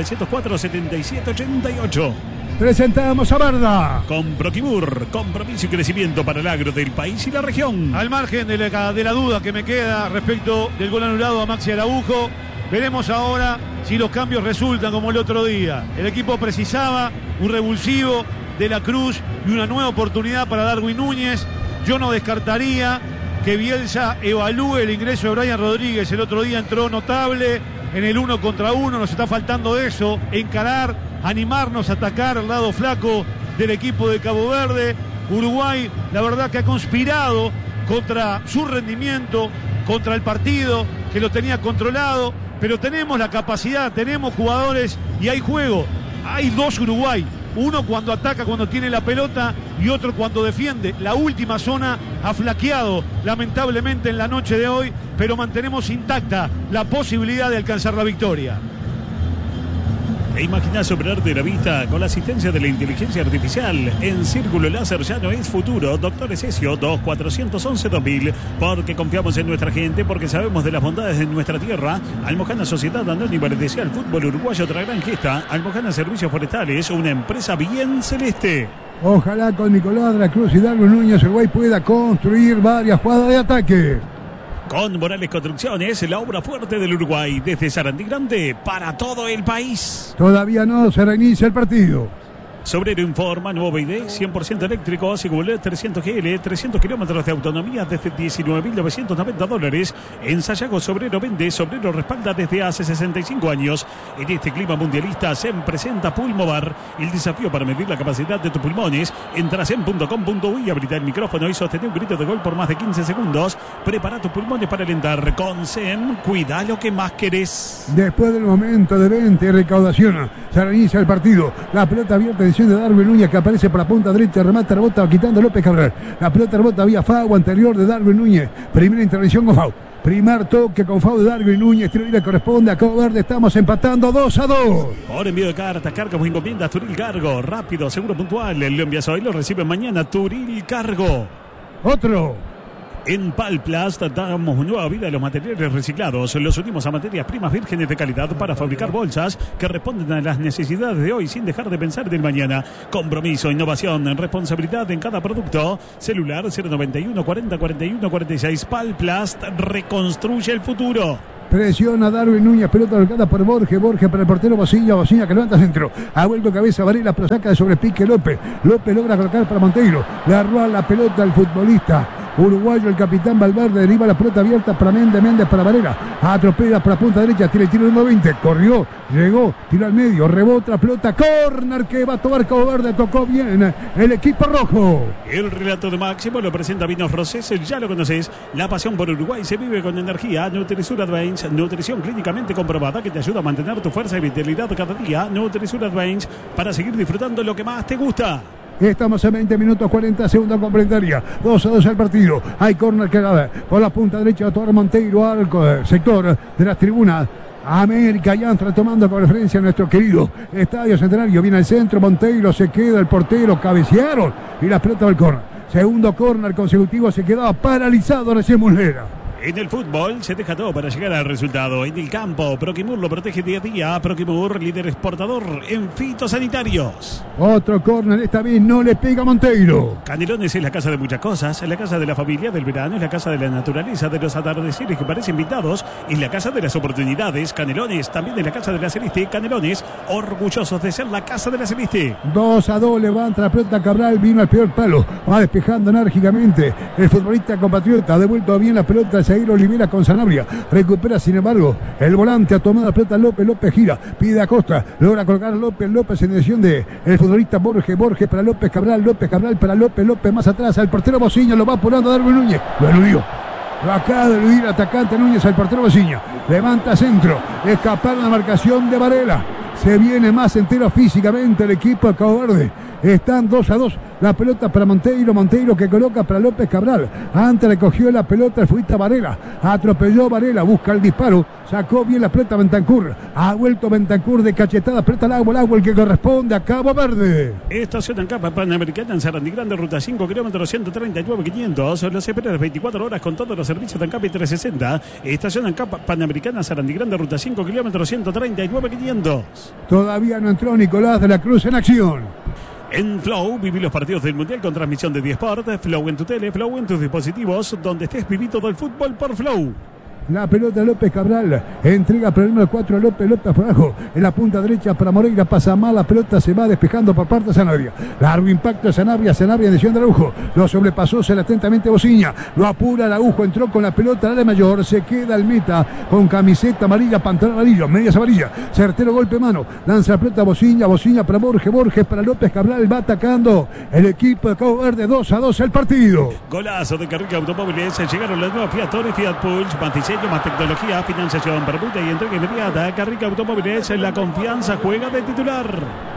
2904-7788. Presentamos a Barda. Con Proquimur, compromiso y crecimiento para el agro del país y la región. Al margen de la duda que me queda respecto del gol anulado a Maxi Araujo, veremos ahora si los cambios resultan como el otro día. El equipo precisaba un revulsivo, De la Cruz y una nueva oportunidad para Darwin Núñez. Yo no descartaría que Bielsa evalúe el ingreso de Brian Rodríguez. El otro día entró notable en el 1 contra 1. Nos está faltando eso, encarar, animarnos a atacar al lado flaco del equipo de Cabo Verde. Uruguay, la verdad que ha conspirado contra su rendimiento, contra el partido, que lo tenía controlado, pero tenemos la capacidad, tenemos jugadores y hay juego. Hay 2 Uruguay, uno cuando ataca, cuando tiene la pelota, y otro cuando defiende. La última zona ha flaqueado lamentablemente en la noche de hoy, pero mantenemos intacta la posibilidad de alcanzar la victoria. ¿Te imaginas operarte la vista con la asistencia de la inteligencia artificial? En Círculo Láser ya no es futuro. Doctor Esesio 2411-2000. Porque confiamos en nuestra gente, porque sabemos de las bondades de nuestra tierra. Almojana Sociedad Anónima le desea al fútbol uruguayo otra gran gesta. Almojana Servicios Forestales, una empresa bien celeste. Ojalá con Nicolás de la Cruz y Darwin Núñez Uruguay pueda construir varias jugadas de ataque. Con Morales Construcciones, la obra fuerte del Uruguay, desde Sarandí Grande para todo el país. Todavía no se reinicia el partido. Sobrero informa, nuevo ID, 100% eléctrico, Sigulé 300 GL, 300 kilómetros de autonomía desde $19.990. En Sayago, Sobrero vende, Sobrero respalda desde hace 65 años. En este clima mundialista se presenta Pulmovar, el desafío para medir la capacidad de tus pulmones. Entras en .com.uy, habilita el micrófono y sostén un grito de gol por más de 15 segundos. Prepara tus pulmones para alentar. Con SEM, cuida lo que más querés. Después del momento de venta y recaudación, se reinicia el partido. La pelota abierta en intención de Darwin Núñez, que aparece por la punta derecha, remata, rebota, quitando López Cabral. La pelota rebota, había FAU anterior de Darwin Núñez. Primera intervención con FAU. Primer toque con FAU de Darwin Núñez. Tiro libre corresponde a Cabo Verde. Estamos empatando 2-2. Por envío de cartas, Cargo encomienda Turil Cargo. Rápido, seguro, puntual. Lo envías hoy, lo recibe mañana. Turil Cargo. Otro. En Palplast damos nueva vida a los materiales reciclados. Los unimos a materias primas vírgenes de calidad para fabricar bolsas que responden a las necesidades de hoy sin dejar de pensar del mañana. Compromiso, innovación, responsabilidad en cada producto. Celular 091 40 41 46. Palplast reconstruye el futuro. Presiona Darwin Núñez, pelota volcada por Borges para el portero Bocilla que levanta centro, ha vuelto cabeza Varela, pero saca de sobrepique López logra colocar para Monteiro, le arroja la pelota al futbolista uruguayo, el capitán Valverde, deriva la pelota abierta para Méndez para Varela, atropella para punta derecha, tira el tiro número 20, corrió, llegó, tiró al medio, rebota la pelota, córner que va a tomar Cabo Verde, tocó bien el equipo rojo. El relato de Máximo lo presenta Vinos Rosés, ya lo conoces, la pasión por Uruguay se vive con energía. Nutrisur Advance, nutrición clínicamente comprobada que te ayuda a mantener tu fuerza y vitalidad cada día. Nutrisur Advance, para seguir disfrutando lo que más te gusta. Estamos a 20 minutos 40 segundos complementaria. 2-2 al partido. Hay córner que da por la punta derecha de Monteiro al sector de las tribunas. América ya entra tomando con referencia a nuestro querido Estadio Centenario. Viene al centro, Monteiro se queda, el portero cabecearon y la pelota del córner. Segundo córner consecutivo, se quedaba paralizado recién Muslera. En el fútbol se deja todo para llegar al resultado. En el campo, Proquimur lo protege día a día. Proquimur, líder exportador en fitosanitarios. Otro córner, esta vez no le pega a Monteiro. Canelones es la casa de muchas cosas. Es la casa de la familia, del verano, es la casa de la naturaleza, de los atardeceres que parecen invitados. Es la casa de las oportunidades. Canelones también es la casa de la Celeste. Canelones, orgullosos de ser la casa de la Celeste. 2-2, levanta la pelota Cabral, vino al peor palo. Va despejando enérgicamente el futbolista compatriota. Ha devuelto bien la pelota al Zaguero Olivera con Sanabria, recupera sin embargo el volante, ha tomado la pelota López gira, pide a Costa, logra colocar a López en dirección de el futbolista Borges para López Cabral para López más atrás al portero Bociña, lo va apurando Darwin Núñez, lo eludió. Lo acaba de eludir el atacante Núñez al portero Bociña, levanta centro, escapar la marcación de Varela, se viene más entero físicamente el equipo de Cabo Verde. Están 2-2. La pelota para Monteiro que coloca para López Cabral. Antes le cogió la pelota el futbolista Varela. Atropelló Varela, busca el disparo. Sacó bien la pelota Bentancur. Ha vuelto Bentancur de cachetada. Pelota al agua el que corresponde a Cabo Verde. Estación en Capa Panamericana en Sarandí Grande, ruta 5, kilómetros 139.500. Los espera 24 horas con todos los servicios de Ancap y 360. Estación en Capa Panamericana, Sarandí Grande, ruta 5, kilómetros 139.500. Todavía no entró Nicolás de la Cruz en acción. En Flow, viví los partidos del Mundial con transmisión de Diesport. Flow en tu tele, Flow en tus dispositivos. Donde estés, viví todo el fútbol por Flow. La pelota López Cabral, entrega para el número 4 López por abajo, en la punta derecha para Moreira, pasa mal, la pelota se va despejando por parte de Sanabria, largo impacto de Sanabria en dirección de Araujo, lo sobrepasó, se le atentamente Bociña, lo apura Araujo, entró con la pelota al área mayor, se queda el meta con camiseta amarilla, pantalón amarillo, medias amarillas, certero golpe mano, lanza la pelota Bociña para Borges para López Cabral, va atacando el equipo de Cabo Verde, 2-2 el partido. Golazo de Carrica Automóviles, llegaron las nuevas Fiat Toro y Fiat Pulse, más tecnología, financiación, permuta y entrega inmediata. Carrica Automóviles, la confianza juega de titular.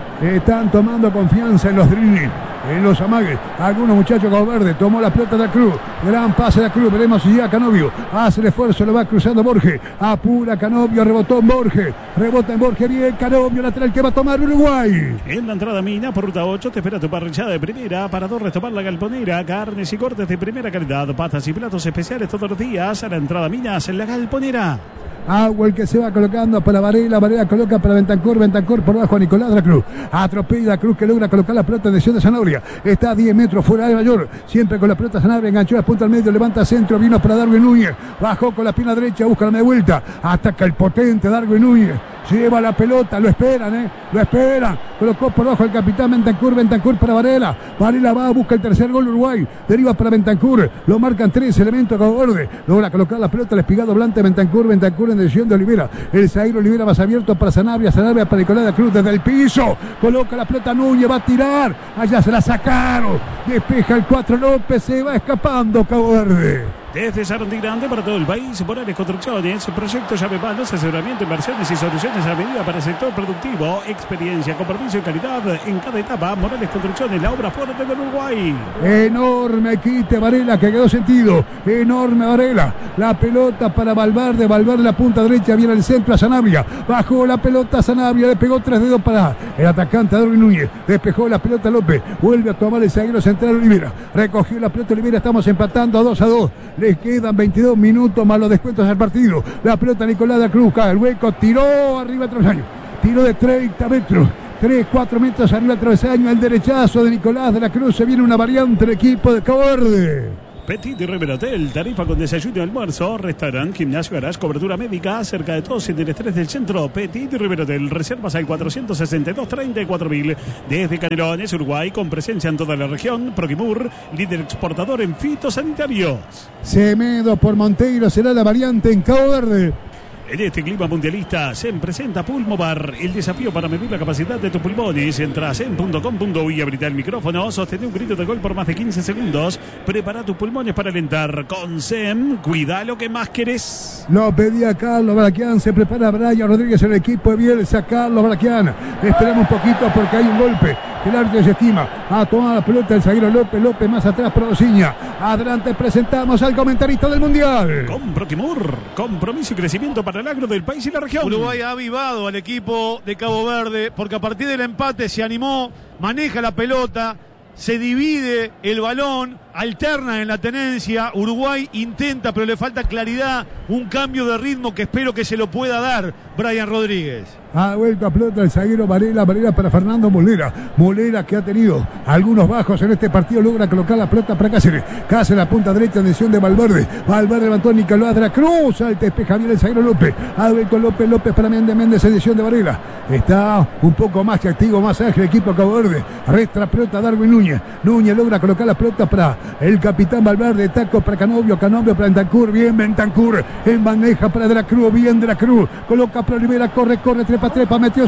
Están tomando confianza en los dribbling, en los amagues. Algunos muchachos Cabo Verde, tomó la pelota de la Cruz. Gran pase de la Cruz, veremos si llega Canovio. Hace el esfuerzo, lo va cruzando Borges. Apura Canovio, rebotó en Borges. Rebota en Borges, bien Canovio, lateral que va a tomar Uruguay. En la entrada Mina, por ruta 8, te espera tu parrillada de primera. Para dos, tomar la galponera. Carnes y cortes de primera calidad. Patas y platos especiales todos los días. A la entrada Minas, en la galponera. Agua el que se va colocando para Varela coloca para Bentancur por abajo a Nicolás de la Cruz. Atropella a Cruz que logra colocar la pelota en dirección de Sanabria. Está a 10 metros fuera de mayor. Siempre con la pelota Sanabria, enganchó la punta al medio, levanta centro, vino para Darwin Núñez. Bajó con la pierna derecha, busca la media vuelta. Ataca el potente Darwin Núñez. Lleva la pelota, lo esperan, lo esperan. Colocó por abajo el capitán Bentancur para Varela. Varela va, busca el tercer gol Uruguay. Deriva para Bentancur. Lo marcan 3 elementos a Cabo Verde. Logra colocar la pelota al espigado blante Bentancur en dirección de Olivera. El Zaguero Olivera más abierto para Sanabria para Nicolás de la Cruz desde el piso. Coloca la pelota Núñez, va a tirar. Allá se la sacaron. Despeja el 4 López, se va escapando Cabo Verde. Desde Sarandí Grande para todo el país, Morales Construcciones, proyectos llave manos, asesoramiento, inversiones y soluciones a medida para el sector productivo, experiencia, compromiso servicio y calidad en cada etapa. Morales Construcciones, la obra fuerte del Uruguay. Enorme quite Varela que quedó sentido. Enorme Varela. La pelota para Valverde. Valverde la punta derecha. Viene el centro a Sanabria. Bajó la pelota a Sanabria. Le pegó 3 dedos para el atacante Darwin Núñez. Despejó la pelota López. Vuelve a tomar el zaguero central Olivera. Recogió la pelota Olivera. Estamos empatando 2-2. Les quedan 22 minutos más los descuentos del partido. La pelota Nicolás de la Cruz. Cae el hueco. Tiró arriba del travesaño. Tiro de 30 metros. 3-4 metros arriba del travesaño. El derechazo de Nicolás de la Cruz. Se viene una variante del equipo de Cabo Verde. Petit River Hotel, tarifa con desayuno y almuerzo, restaurante, gimnasio, garage, cobertura médica, cerca de todos en el estrés del centro. Petit River Hotel, reservas al 462-34.000. Desde Canelones, Uruguay, con presencia en toda la región. Proquimur, líder exportador en fitosanitarios. Semedo por Monteiro será la variante en Cabo Verde. En este clima mundialista se presenta Pulmobar, el desafío para medir la capacidad de tus pulmones. Entra a sem.com.uy y abrita el micrófono, sostén un grito de gol por más de 15 segundos. Prepara tus pulmones para alentar. Con Sem, cuida lo que más querés. Lo pedía Carlos Baraquian, se prepara Brian Rodríguez en el equipo de Bielsa. Carlos Baraquian, esperamos un poquito porque hay un golpe que el árbitro se estima. A tomar la pelota el zaguero López más atrás para Osiña. Adelante presentamos al comentarista del Mundial. Con Proquimur, compromiso y crecimiento para el agro del país y la región. Uruguay ha avivado al equipo de Cabo Verde porque a partir del empate se animó, maneja la pelota, se divide el balón, alterna en la tenencia. Uruguay intenta, pero le falta claridad, un cambio de ritmo que espero que se lo pueda dar Brian Rodríguez. Ha vuelto a pelota el zaguero Varela para Fernando Molera. Molera que ha tenido algunos bajos en este partido, logra colocar la pelota para Cáceres. Cáceres la punta derecha en dirección de Valverde. Valverde levantó a Nicolás de la Cruz. Al despeja bien el zaguero López. Ha vuelto López para Méndez en dirección de Varela. Está un poco más activo, más ágil el equipo Cabo Verde. Resta la pelota Darwin Núñez. Núñez logra colocar la pelota para el capitán Valverde. Taco para Canovio para Bentancur. Bien Bentancur. En bandeja para De la Cruz. Bien De la Cruz. Coloca para Olivera. Corre. Trepa, metió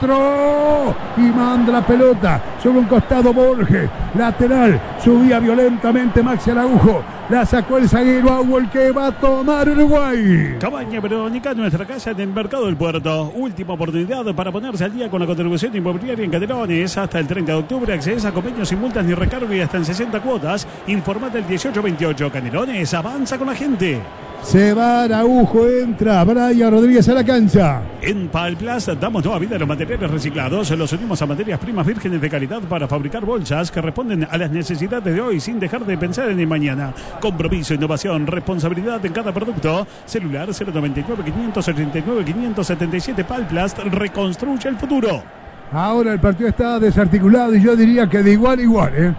centro y manda la pelota sobre un costado Borges, lateral, subía violentamente Maxi Araujo, la sacó el zaguero Auel que va a tomar Uruguay. Cabaña Verónica, nuestra casa en el Mercado del Puerto. Última oportunidad para ponerse al día con la contribución inmobiliaria en Canelones. Hasta el 30 de octubre accedes a convenios sin multas ni recargo y hasta en 60 cuotas. Informate al 1828. Canelones avanza con la gente. Se va Araujo, entra Brian Rodríguez a la cancha. En Palplas damos nueva vida a los materiales reciclados. Los unimos a materias primas vírgenes de calidad para fabricar bolsas que responden a las necesidades de hoy sin dejar de pensar en el mañana. Compromiso, innovación, responsabilidad en cada producto. Celular 099-589-577. Palplas reconstruye el futuro. Ahora el partido está desarticulado y yo diría que de igual a igual,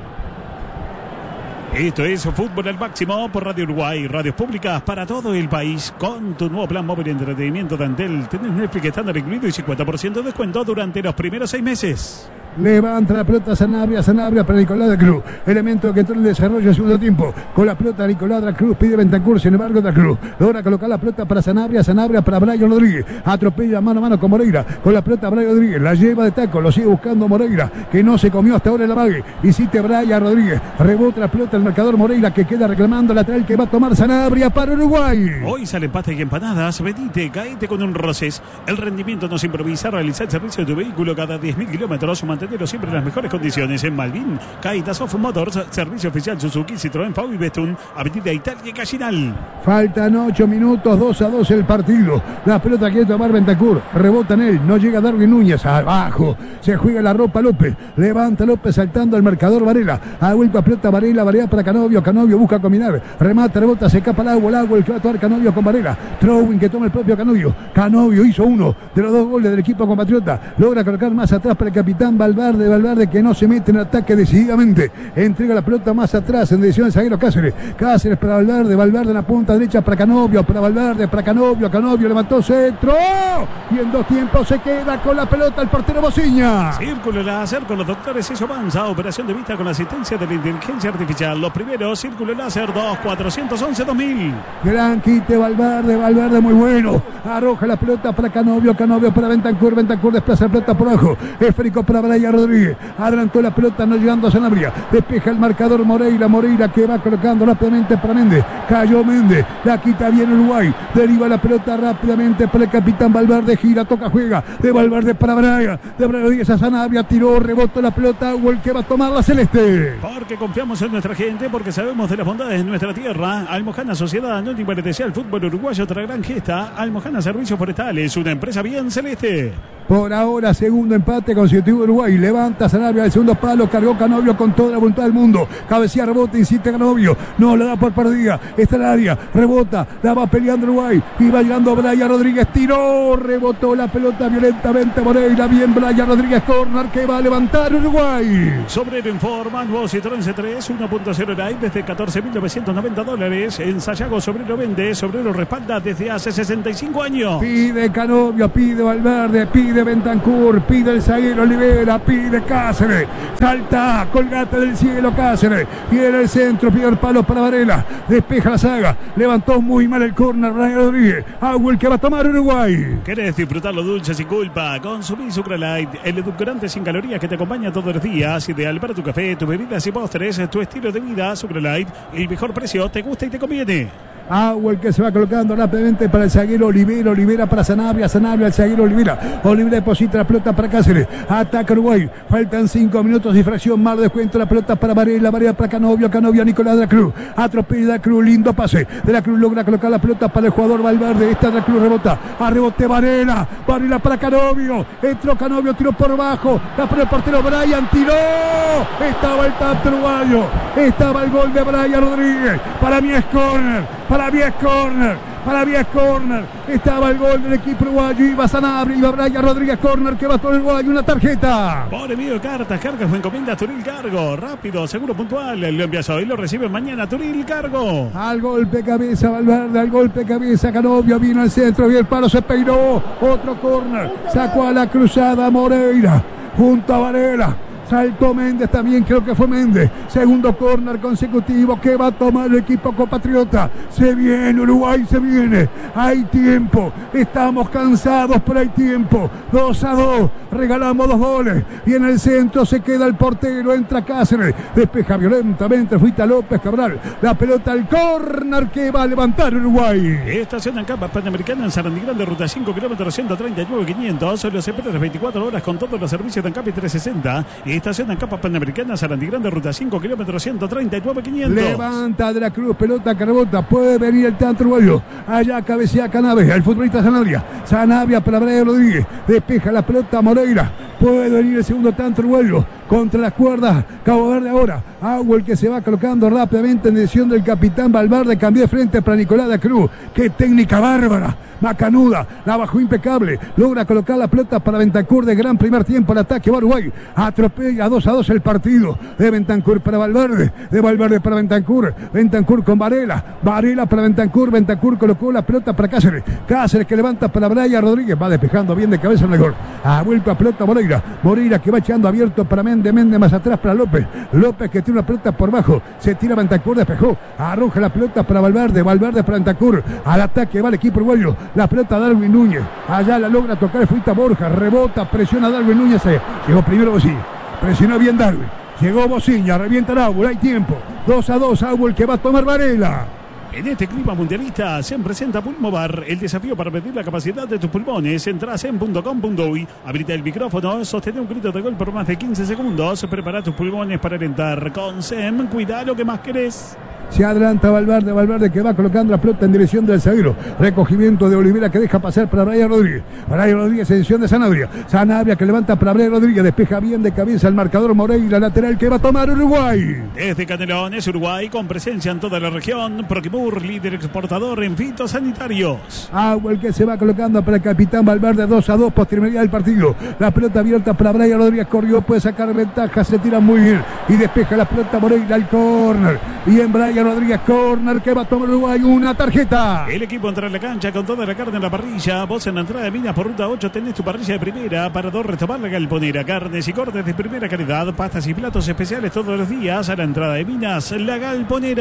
Esto es Fútbol al Máximo por Radio Uruguay, radios públicas para todo el país. Con tu nuevo plan móvil de entretenimiento de Antel, tenés Netflix estándar incluido y 50% de descuento durante los primeros 6 meses. Levanta la pelota Sanabria para Nicolás de la Cruz. Elemento que entró en el desarrollo del segundo tiempo. Con la pelota Nicolás de la Cruz pide Bentancur, sin embargo de la Cruz logra colocar la pelota para Sanabria para Brian Rodríguez. Atropella mano a mano con Moreira. Con la pelota Brian Rodríguez, la lleva de taco, lo sigue buscando Moreira, que no se comió hasta ahora el amague. Visite Brian Rodríguez. Rebota la pelota el marcador Moreira, que queda reclamando lateral que va a tomar Sanabria para Uruguay. Hoy salen pastas y empanadas. Venite, caete con un Roces. El rendimiento no se improvisa. Realizar el servicio de tu vehículo cada 10.000 kilómetros. Mantenerlo siempre en las mejores condiciones. En Malvin, Caitas Off Motors, servicio oficial Suzuki, Citroën, Fau y Bestun, Avenida Italia y Gallinal. Faltan 8 minutos, 2-2 el partido. La pelota quiere tomar Bentancur, rebota en él, no llega Darwin Núñez, abajo, se juega la ropa López, levanta López saltando al marcador Varela, ha vuelto a pelota Varela para Canovio busca combinar, remata, rebota, se escapa el agua, el que va a tomar Canovio con Varela, Trowin que toma el propio Canovio hizo uno de los 2 goles del equipo compatriota, logra colocar más atrás para el capitán Valverde que no se mete en el ataque decididamente, entrega la pelota más atrás en dirección del zaguero Cáceres para Valverde en la punta derecha para Canovio, Canovio levantó centro y en 2 tiempos se queda con la pelota el portero Bociña. Círculo láser con los doctores Eso Avanza, operación de vista con asistencia de la inteligencia artificial. Los primeros, Círculo láser 2-411-2000. Gran quite Valverde muy bueno, arroja la pelota para Canovio para Bentancur desplaza la pelota por abajo, esférico para Brian Brian Rodríguez. Adelantó la pelota, no llegando a Sanabria. Despeja el marcador Moreira. Moreira que va colocando rápidamente para Méndez. Cayó Méndez. La quita bien Uruguay. Deriva la pelota rápidamente para el capitán Valverde. Gira, toca, juega. De Valverde para Brian. De Brian Rodríguez a Sanabria. Tiró, rebotó la pelota. El que va a tomar la celeste. Porque confiamos en nuestra gente, porque sabemos de las bondades de nuestra tierra. Almojana Sociedad Anónima le desea al fútbol uruguayo otra gran gesta. Almojana Servicios Forestales, una empresa bien celeste. Por ahora, segundo empate consecutivo Uruguay. Levanta Sanabria del segundo palo. Cargó Canovio con toda la voluntad del mundo. Cabecea, rebota, insiste Canovio. No la da por perdida. Está en el área. Rebota. La va peleando Uruguay. Y va llegando Brian Rodríguez. Tiró. Rebotó la pelota violentamente Moreira. Bien Brian Rodríguez. Corner que va a levantar Uruguay. Sobrero informa. Nuevo Citroën C3 1.0 Light desde $14.990. En Sayago Sobrero vende. Sobrero respalda desde hace 65 años. Pide Canovio. Pide Valverde. Pide Bentancur, pide el zaguero Olivera, pide Cáceres, salta, colgate del cielo Cáceres, viene el centro, pide el palo para Varela, despeja la saga, levantó muy mal el córner Brian Rodríguez, agua el que va a tomar Uruguay. ¿Querés disfrutar lo dulce sin culpa? Consumí Sucralite, el edulcorante sin calorías que te acompaña todos los días, ideal para tu café, tus bebidas y postres, tu estilo de vida. Sucralite, el mejor precio, te gusta y te conviene. Agua el que se va colocando rápidamente para el zaguero Olivera. Olivera para Sanabria. Sanabria al zaguero Olivera. Olivera deposita la pelota para Cáceres. Ataca Uruguay. Faltan 5 minutos y fracción más. Descuento la pelota para Varela. Varela para Canovio. Canovio a Nicolás de la Cruz. Atropella de la Cruz. Lindo pase. De la Cruz logra colocar la pelota para el jugador Valverde. Esta de la Cruz rebota. A rebote Varela. Varela para Canovio. Entró Canovio. Tiró por bajo. La pone el portero Brian. Tiró. Estaba el tanto uruguayo. Estaba el gol de Brian Rodríguez. Para mí es córner. Para mí es córner, para mí es córner. Estaba el gol del equipo uruguayo. Iba Sanabria, iba Brian Rodríguez, córner que va todo el Uruguay. Una tarjeta. Por envío de cartas, cargas o encomiendas Turil Cargo. Rápido, seguro, puntual. Lo envías hoy, lo recibe mañana. Turil Cargo. Al golpe cabeza Valverde, al golpe cabeza Canovio. Vino al centro, vio el palo, se peinó. Otro córner. Sacó a la cruzada Moreira. Junto a Varela. Saltó Méndez también, creo que fue Méndez. Segundo córner consecutivo que va a tomar el equipo compatriota. Se viene Uruguay, se viene. Hay tiempo. Estamos cansados, pero hay tiempo. 2-2. Regalamos 2 goles. Viene el centro, se queda el portero. Entra Cáceres. Despeja violentamente. Fuita López Cabral. La pelota al córner que va a levantar Uruguay. Estación ANCAP Panamericana en Sarandí Grande, ruta 5, kilómetros 139.500. Los espera las 24 horas con todos los servicios de ANCAP y 360. Estación ANCAP Panamericana, Sarandí Grande, ruta 5, kilómetros 139.500. Levanta de la Cruz, pelota que rebota. Puede venir el tanto uruguayo. Allá cabecea Canaves, el futbolista Sanabria. Sanabria para Brian Rodríguez. Despeja la pelota Moreira. Puede venir el segundo tanto uruguayo. Contra las cuerdas, Cabo Verde ahora. Agua el que se va colocando rápidamente en dirección del capitán Valverde. Cambió de frente para Nicolás de la Cruz. Qué técnica bárbara. Macanuda, la bajó impecable, logra colocar la pelota para Bentancur de gran primer tiempo, el ataque va Uruguay, atropella 2-2 el partido, de Bentancur para Valverde, de Valverde para Bentancur, Bentancur con Varela, Varela para Bentancur, Bentancur colocó la pelota para Cáceres, Cáceres que levanta para Brian Rodríguez, va despejando bien de cabeza en el gol, ha vuelto a pelota Moreira, Moreira que va echando abierto para Méndez, Méndez más atrás para López, López que tiene una pelota por bajo, se tira Bentancur, despejó, arroja la pelota para Valverde, Valverde para Bentancur, al ataque va el equipo uruguayo, la pelota Darwin Núñez, allá la logra tocar Fuita Borja, rebota, presiona a Darwin Núñez, llegó primero Bociña, presionó bien Darwin, llegó Bociña, revienta Raúl, hay tiempo, 2-2, Raúl que va a tomar Varela. En este clima mundialista se presenta Pulmovar, el desafío para medir la capacidad de tus pulmones. Entrás en .com.uy, habilita el micrófono, sostén un grito de gol por más de 15 segundos, prepara tus pulmones para alentar. Con SEM, cuida lo que más querés. Se adelanta Valverde, Valverde que va colocando la pelota en dirección del zaguero. Recogimiento de Olivera que deja pasar para Brian Rodríguez. Brian Rodríguez en dirección de Sanabria. Sanabria que levanta para Brian Rodríguez. Despeja bien de cabeza el marcador Moreira, lateral que va a tomar Uruguay. Desde Canelones, Uruguay, con presencia en toda la región. Proquimur, líder exportador en fitosanitarios. Agua el que se va colocando para el capitán Valverde, 2-2, posterioridad del partido. La pelota abierta para Brian Rodríguez. Corrió, puede sacar ventaja, se tira muy bien. Y despeja la pelota Moreira al córner. Bien Brian Rodríguez, córner que va a tomar Uruguay, una tarjeta. El equipo entra en la cancha con toda la carne en la parrilla. Vos en la entrada de Minas por ruta 8 tenés tu parrilla de primera. Para dos restaurar la Galponera. Carnes y cortes de primera calidad. Pastas y platos especiales todos los días. A la entrada de Minas, la Galponera.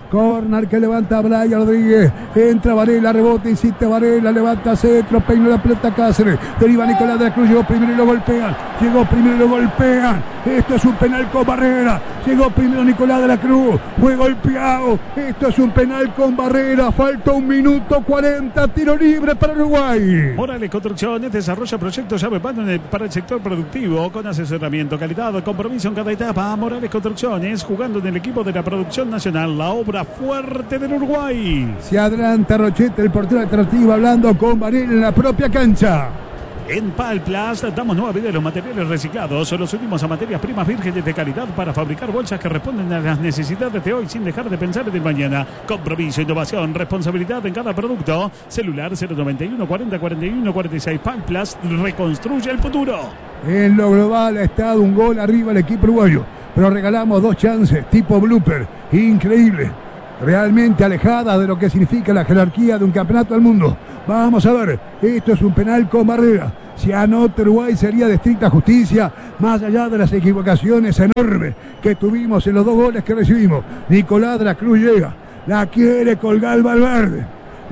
Corner que levanta Brian Rodríguez. Entra Varela, rebote, insiste Varela, levanta centro, peina la pelota Cáceres. Deriva Nicolás de la Cruz, llegó primero y lo golpean. Esto es un penal con Barrera. Llegó primero Nicolás de la Cruz. Fue golpeado. Esto es un penal con Barrera. Falta 1 minuto 40. Tiro libre para Uruguay. Morales Construcciones desarrolla proyectos llave para el sector productivo con asesoramiento, calidad, compromiso en cada etapa. Morales Construcciones, jugando en el equipo de la producción nacional, la obra fuerte del Uruguay. Se adelanta Rochete, el portero alternativo, hablando con Varela en la propia cancha. En Palplas damos nueva vida a los materiales reciclados. Son los últimos a materias primas vírgenes de calidad para fabricar bolsas que responden a las necesidades de hoy sin dejar de pensar en el mañana. Compromiso, innovación, responsabilidad en cada producto. Celular 091 40 41 46. Palplas reconstruye el futuro. En lo global ha estado un gol arriba el equipo uruguayo, pero regalamos 2 chances tipo blooper. Increíble. Realmente alejada de lo que significa la jerarquía de un campeonato del mundo. Vamos a ver, esto es un penal con Barrera. Si anota Uruguay sería de estricta justicia, más allá de las equivocaciones enormes que tuvimos en los 2 goles que recibimos. Nicolás de la Cruz llega, la quiere colgar Valverde,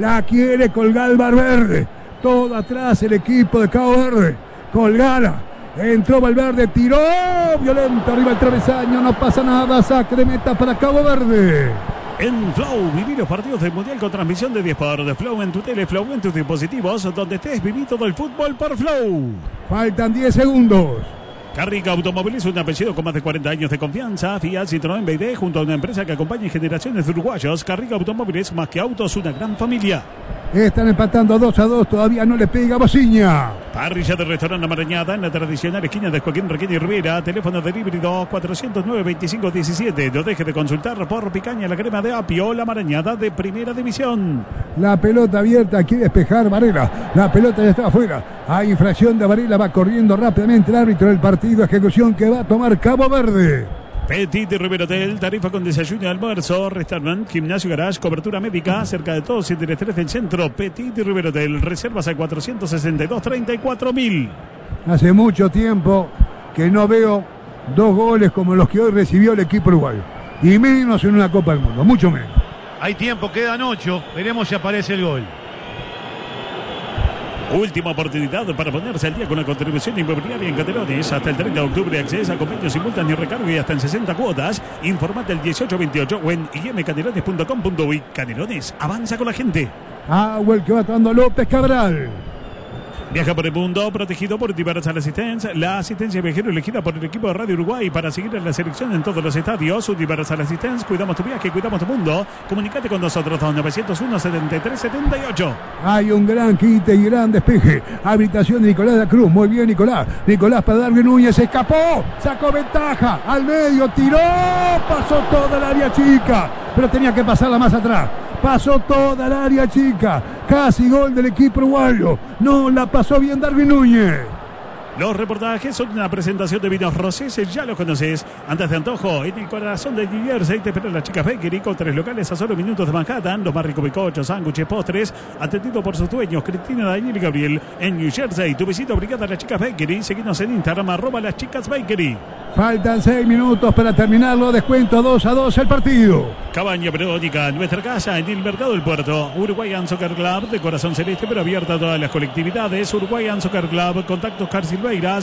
todo atrás el equipo de Cabo Verde, colgala. Entró Valverde, tiró, violento arriba el travesaño, no pasa nada, saque de meta para Cabo Verde. En Flow, viví los partidos del Mundial con transmisión de 10 por Flow en tu tele, Flow en tus dispositivos, donde estés, viví todo el fútbol por Flow. Faltan 10 segundos. Carrica Automóviles, un apellido con más de 40 años de confianza. Fiat, Citroën, BYD, junto a una empresa que acompaña generaciones de uruguayos. Carrica Automóviles, más que autos, una gran familia. Están empatando 2-2, todavía no le pega Bociña. Parrilla de restaurante Amarañada en la tradicional esquina de Joaquín Requena y Rivera. Teléfono delivery 409-2517. No deje de consultar por picaña la crema de apio, la Amarañada de primera división. La pelota abierta, quiere despejar Varela. La pelota ya está afuera. Hay infracción de Varela, va corriendo rápidamente el árbitro del partido. Ejecución que va a tomar Cabo Verde. Petit y Rivero Hotel, tarifa con desayuno y almuerzo, restaurante, gimnasio, garage, cobertura médica, cerca de todos y del 3 del centro. Petit y Rivero Hotel, reservas al 462-34.000. Hace mucho tiempo que no veo 2 goles como los que hoy recibió el equipo uruguayo. Y menos en una Copa del Mundo, mucho menos. Hay tiempo, quedan 8, veremos si aparece el gol. Última oportunidad para ponerse al día con la contribución inmobiliaria en Canelones. Hasta el 30 de octubre accedes a convenios simultáneos, recargo y hasta en 60 cuotas. Informate al 1828 o en imcanelones.com.uy. Canelones, avanza con la gente. Agua el que va tomando López Cabral. Viaja por el mundo, protegido por Universal Assistance, la asistencia viajero elegida por el equipo de Radio Uruguay para seguir a la selección en todos los estadios. Universal Assistance, cuidamos tu viaje, cuidamos tu mundo. Comunicate con nosotros, 901-73-78. Hay un gran quite y gran despeje. Habilitación de Nicolás de la Cruz, muy bien Nicolás. Nicolás para Darwin Núñez, escapó, sacó ventaja, al medio, tiró, pasó toda el área chica, pero tenía que pasarla más atrás. Pasó toda el área chica. Casi gol del equipo uruguayo. No la pasó bien Darwin Núñez. Los reportajes son una presentación de Vinos Rosés, ya los conoces. Antes de antojo, en el corazón de New Jersey te esperan las chicas Bakery con 3 locales a solo minutos de Manhattan. Los más ricos bizcochos, sándwiches, postres, atendido por sus dueños, Cristina, Daniel y Gabriel. En New Jersey, tu visita obligada a las chicas Bakery. Seguinos en Instagram, @las chicas Bakery. Faltan 6 minutos para terminarlo. Descuento 2-2 el partido. Cabaña Verónica, nuestra casa en el Mercado del Puerto. Uruguayan Soccer Club, de corazón celeste pero abierta a todas las colectividades. Uruguayan Soccer Club, contactos Carsilveira,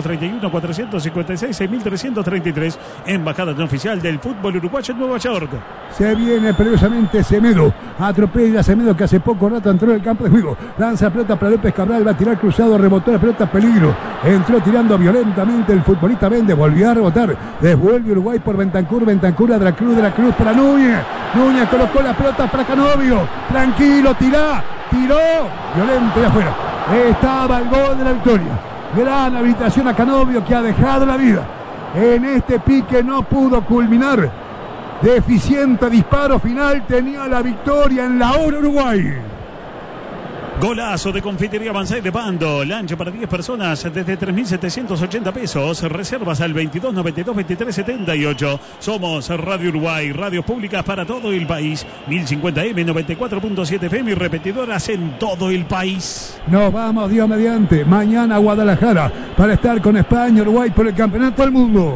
631-456-6333. Embajada no oficial del fútbol uruguayo en Nueva York. Se viene peligrosamente Semedo. Atropella a Semedo, que hace poco rato entró en el campo de juego. Lanza pelota para López Cabral, va a tirar cruzado, rebotó la pelota, peligro. Entró tirando violentamente el futbolista Méndez, volvió a rebotar. Devuelve Uruguay por Bentancur, Bentancur de la Cruz para Núñez. Núñez colocó la pelota para Canovio. Tranquilo, tiró. Violento y afuera. Estaba el gol de la victoria. Gran habilitación a Canovio, que ha dejado la vida. En este pique no pudo culminar. Deficiente disparo final, tenía la victoria en la hora Uruguay. Golazo de Confitería Banzai de Pando. Lancha para 10 personas desde 3.780 pesos. Reservas al 2292-2378. Somos Radio Uruguay, radios públicas para todo el país. 1050M, 94.7 FM y repetidoras en todo el país. Nos vamos, Dios mediante, mañana a Guadalajara para estar con España, Uruguay por el Campeonato del Mundo.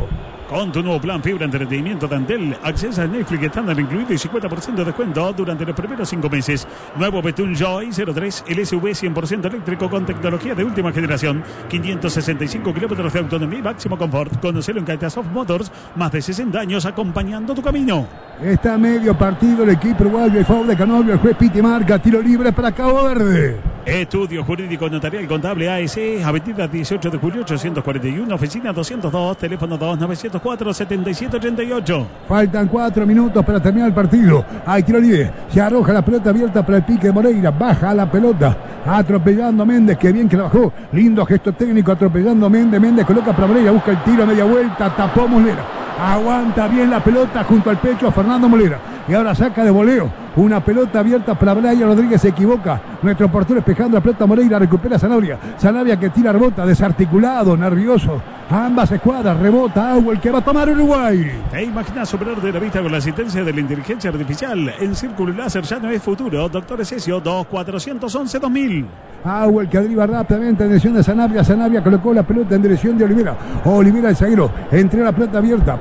Con tu nuevo plan fibra entretenimiento de Antel, accesa a Netflix estándar incluido y 50% de descuento durante los primeros 5 meses. Nuevo Betún Joy 03, el SUV 100% eléctrico con tecnología de última generación. 565 kilómetros de autonomía y máximo confort. Conocelo en Caetasoft Motors, más de 60 años acompañando tu camino. Está a medio partido el equipo uruguayo, el foul de Canovio, el juez Piti marca, tiro libre para Cabo Verde. Estudio Jurídico Notarial Contable AS, avenida 18 de julio 841, oficina 202, teléfono 2904-7788. Faltan 4 minutos para terminar el partido. Hay tiro libre, se arroja la pelota abierta para el pique de Moreira, baja la pelota, atropellando a Méndez, que bien que la bajó, lindo gesto técnico, atropellando a Méndez, Méndez coloca para Moreira, busca el tiro a media vuelta, tapó Molera. Aguanta bien la pelota junto al pecho a Fernando Molera. Y ahora saca de voleo. Una pelota abierta para Brian Rodríguez, se equivoca. Nuestro portero espejando la pelota Moreira, recupera Sanabria. Sanabria que tira, rebota, desarticulado, nervioso. Ambas escuadras, rebota Agua, el que va a tomar Uruguay. ¿Te imaginas superar de la vista con la asistencia de la inteligencia artificial? En Círculo Láser ya no es futuro. Doctor Esesio 2411-2000. Agua, el que arriba rápidamente en dirección de Sanabria. Sanabria colocó la pelota en dirección de Olivera. Olivera el zaguero. Entrega la pelota abierta.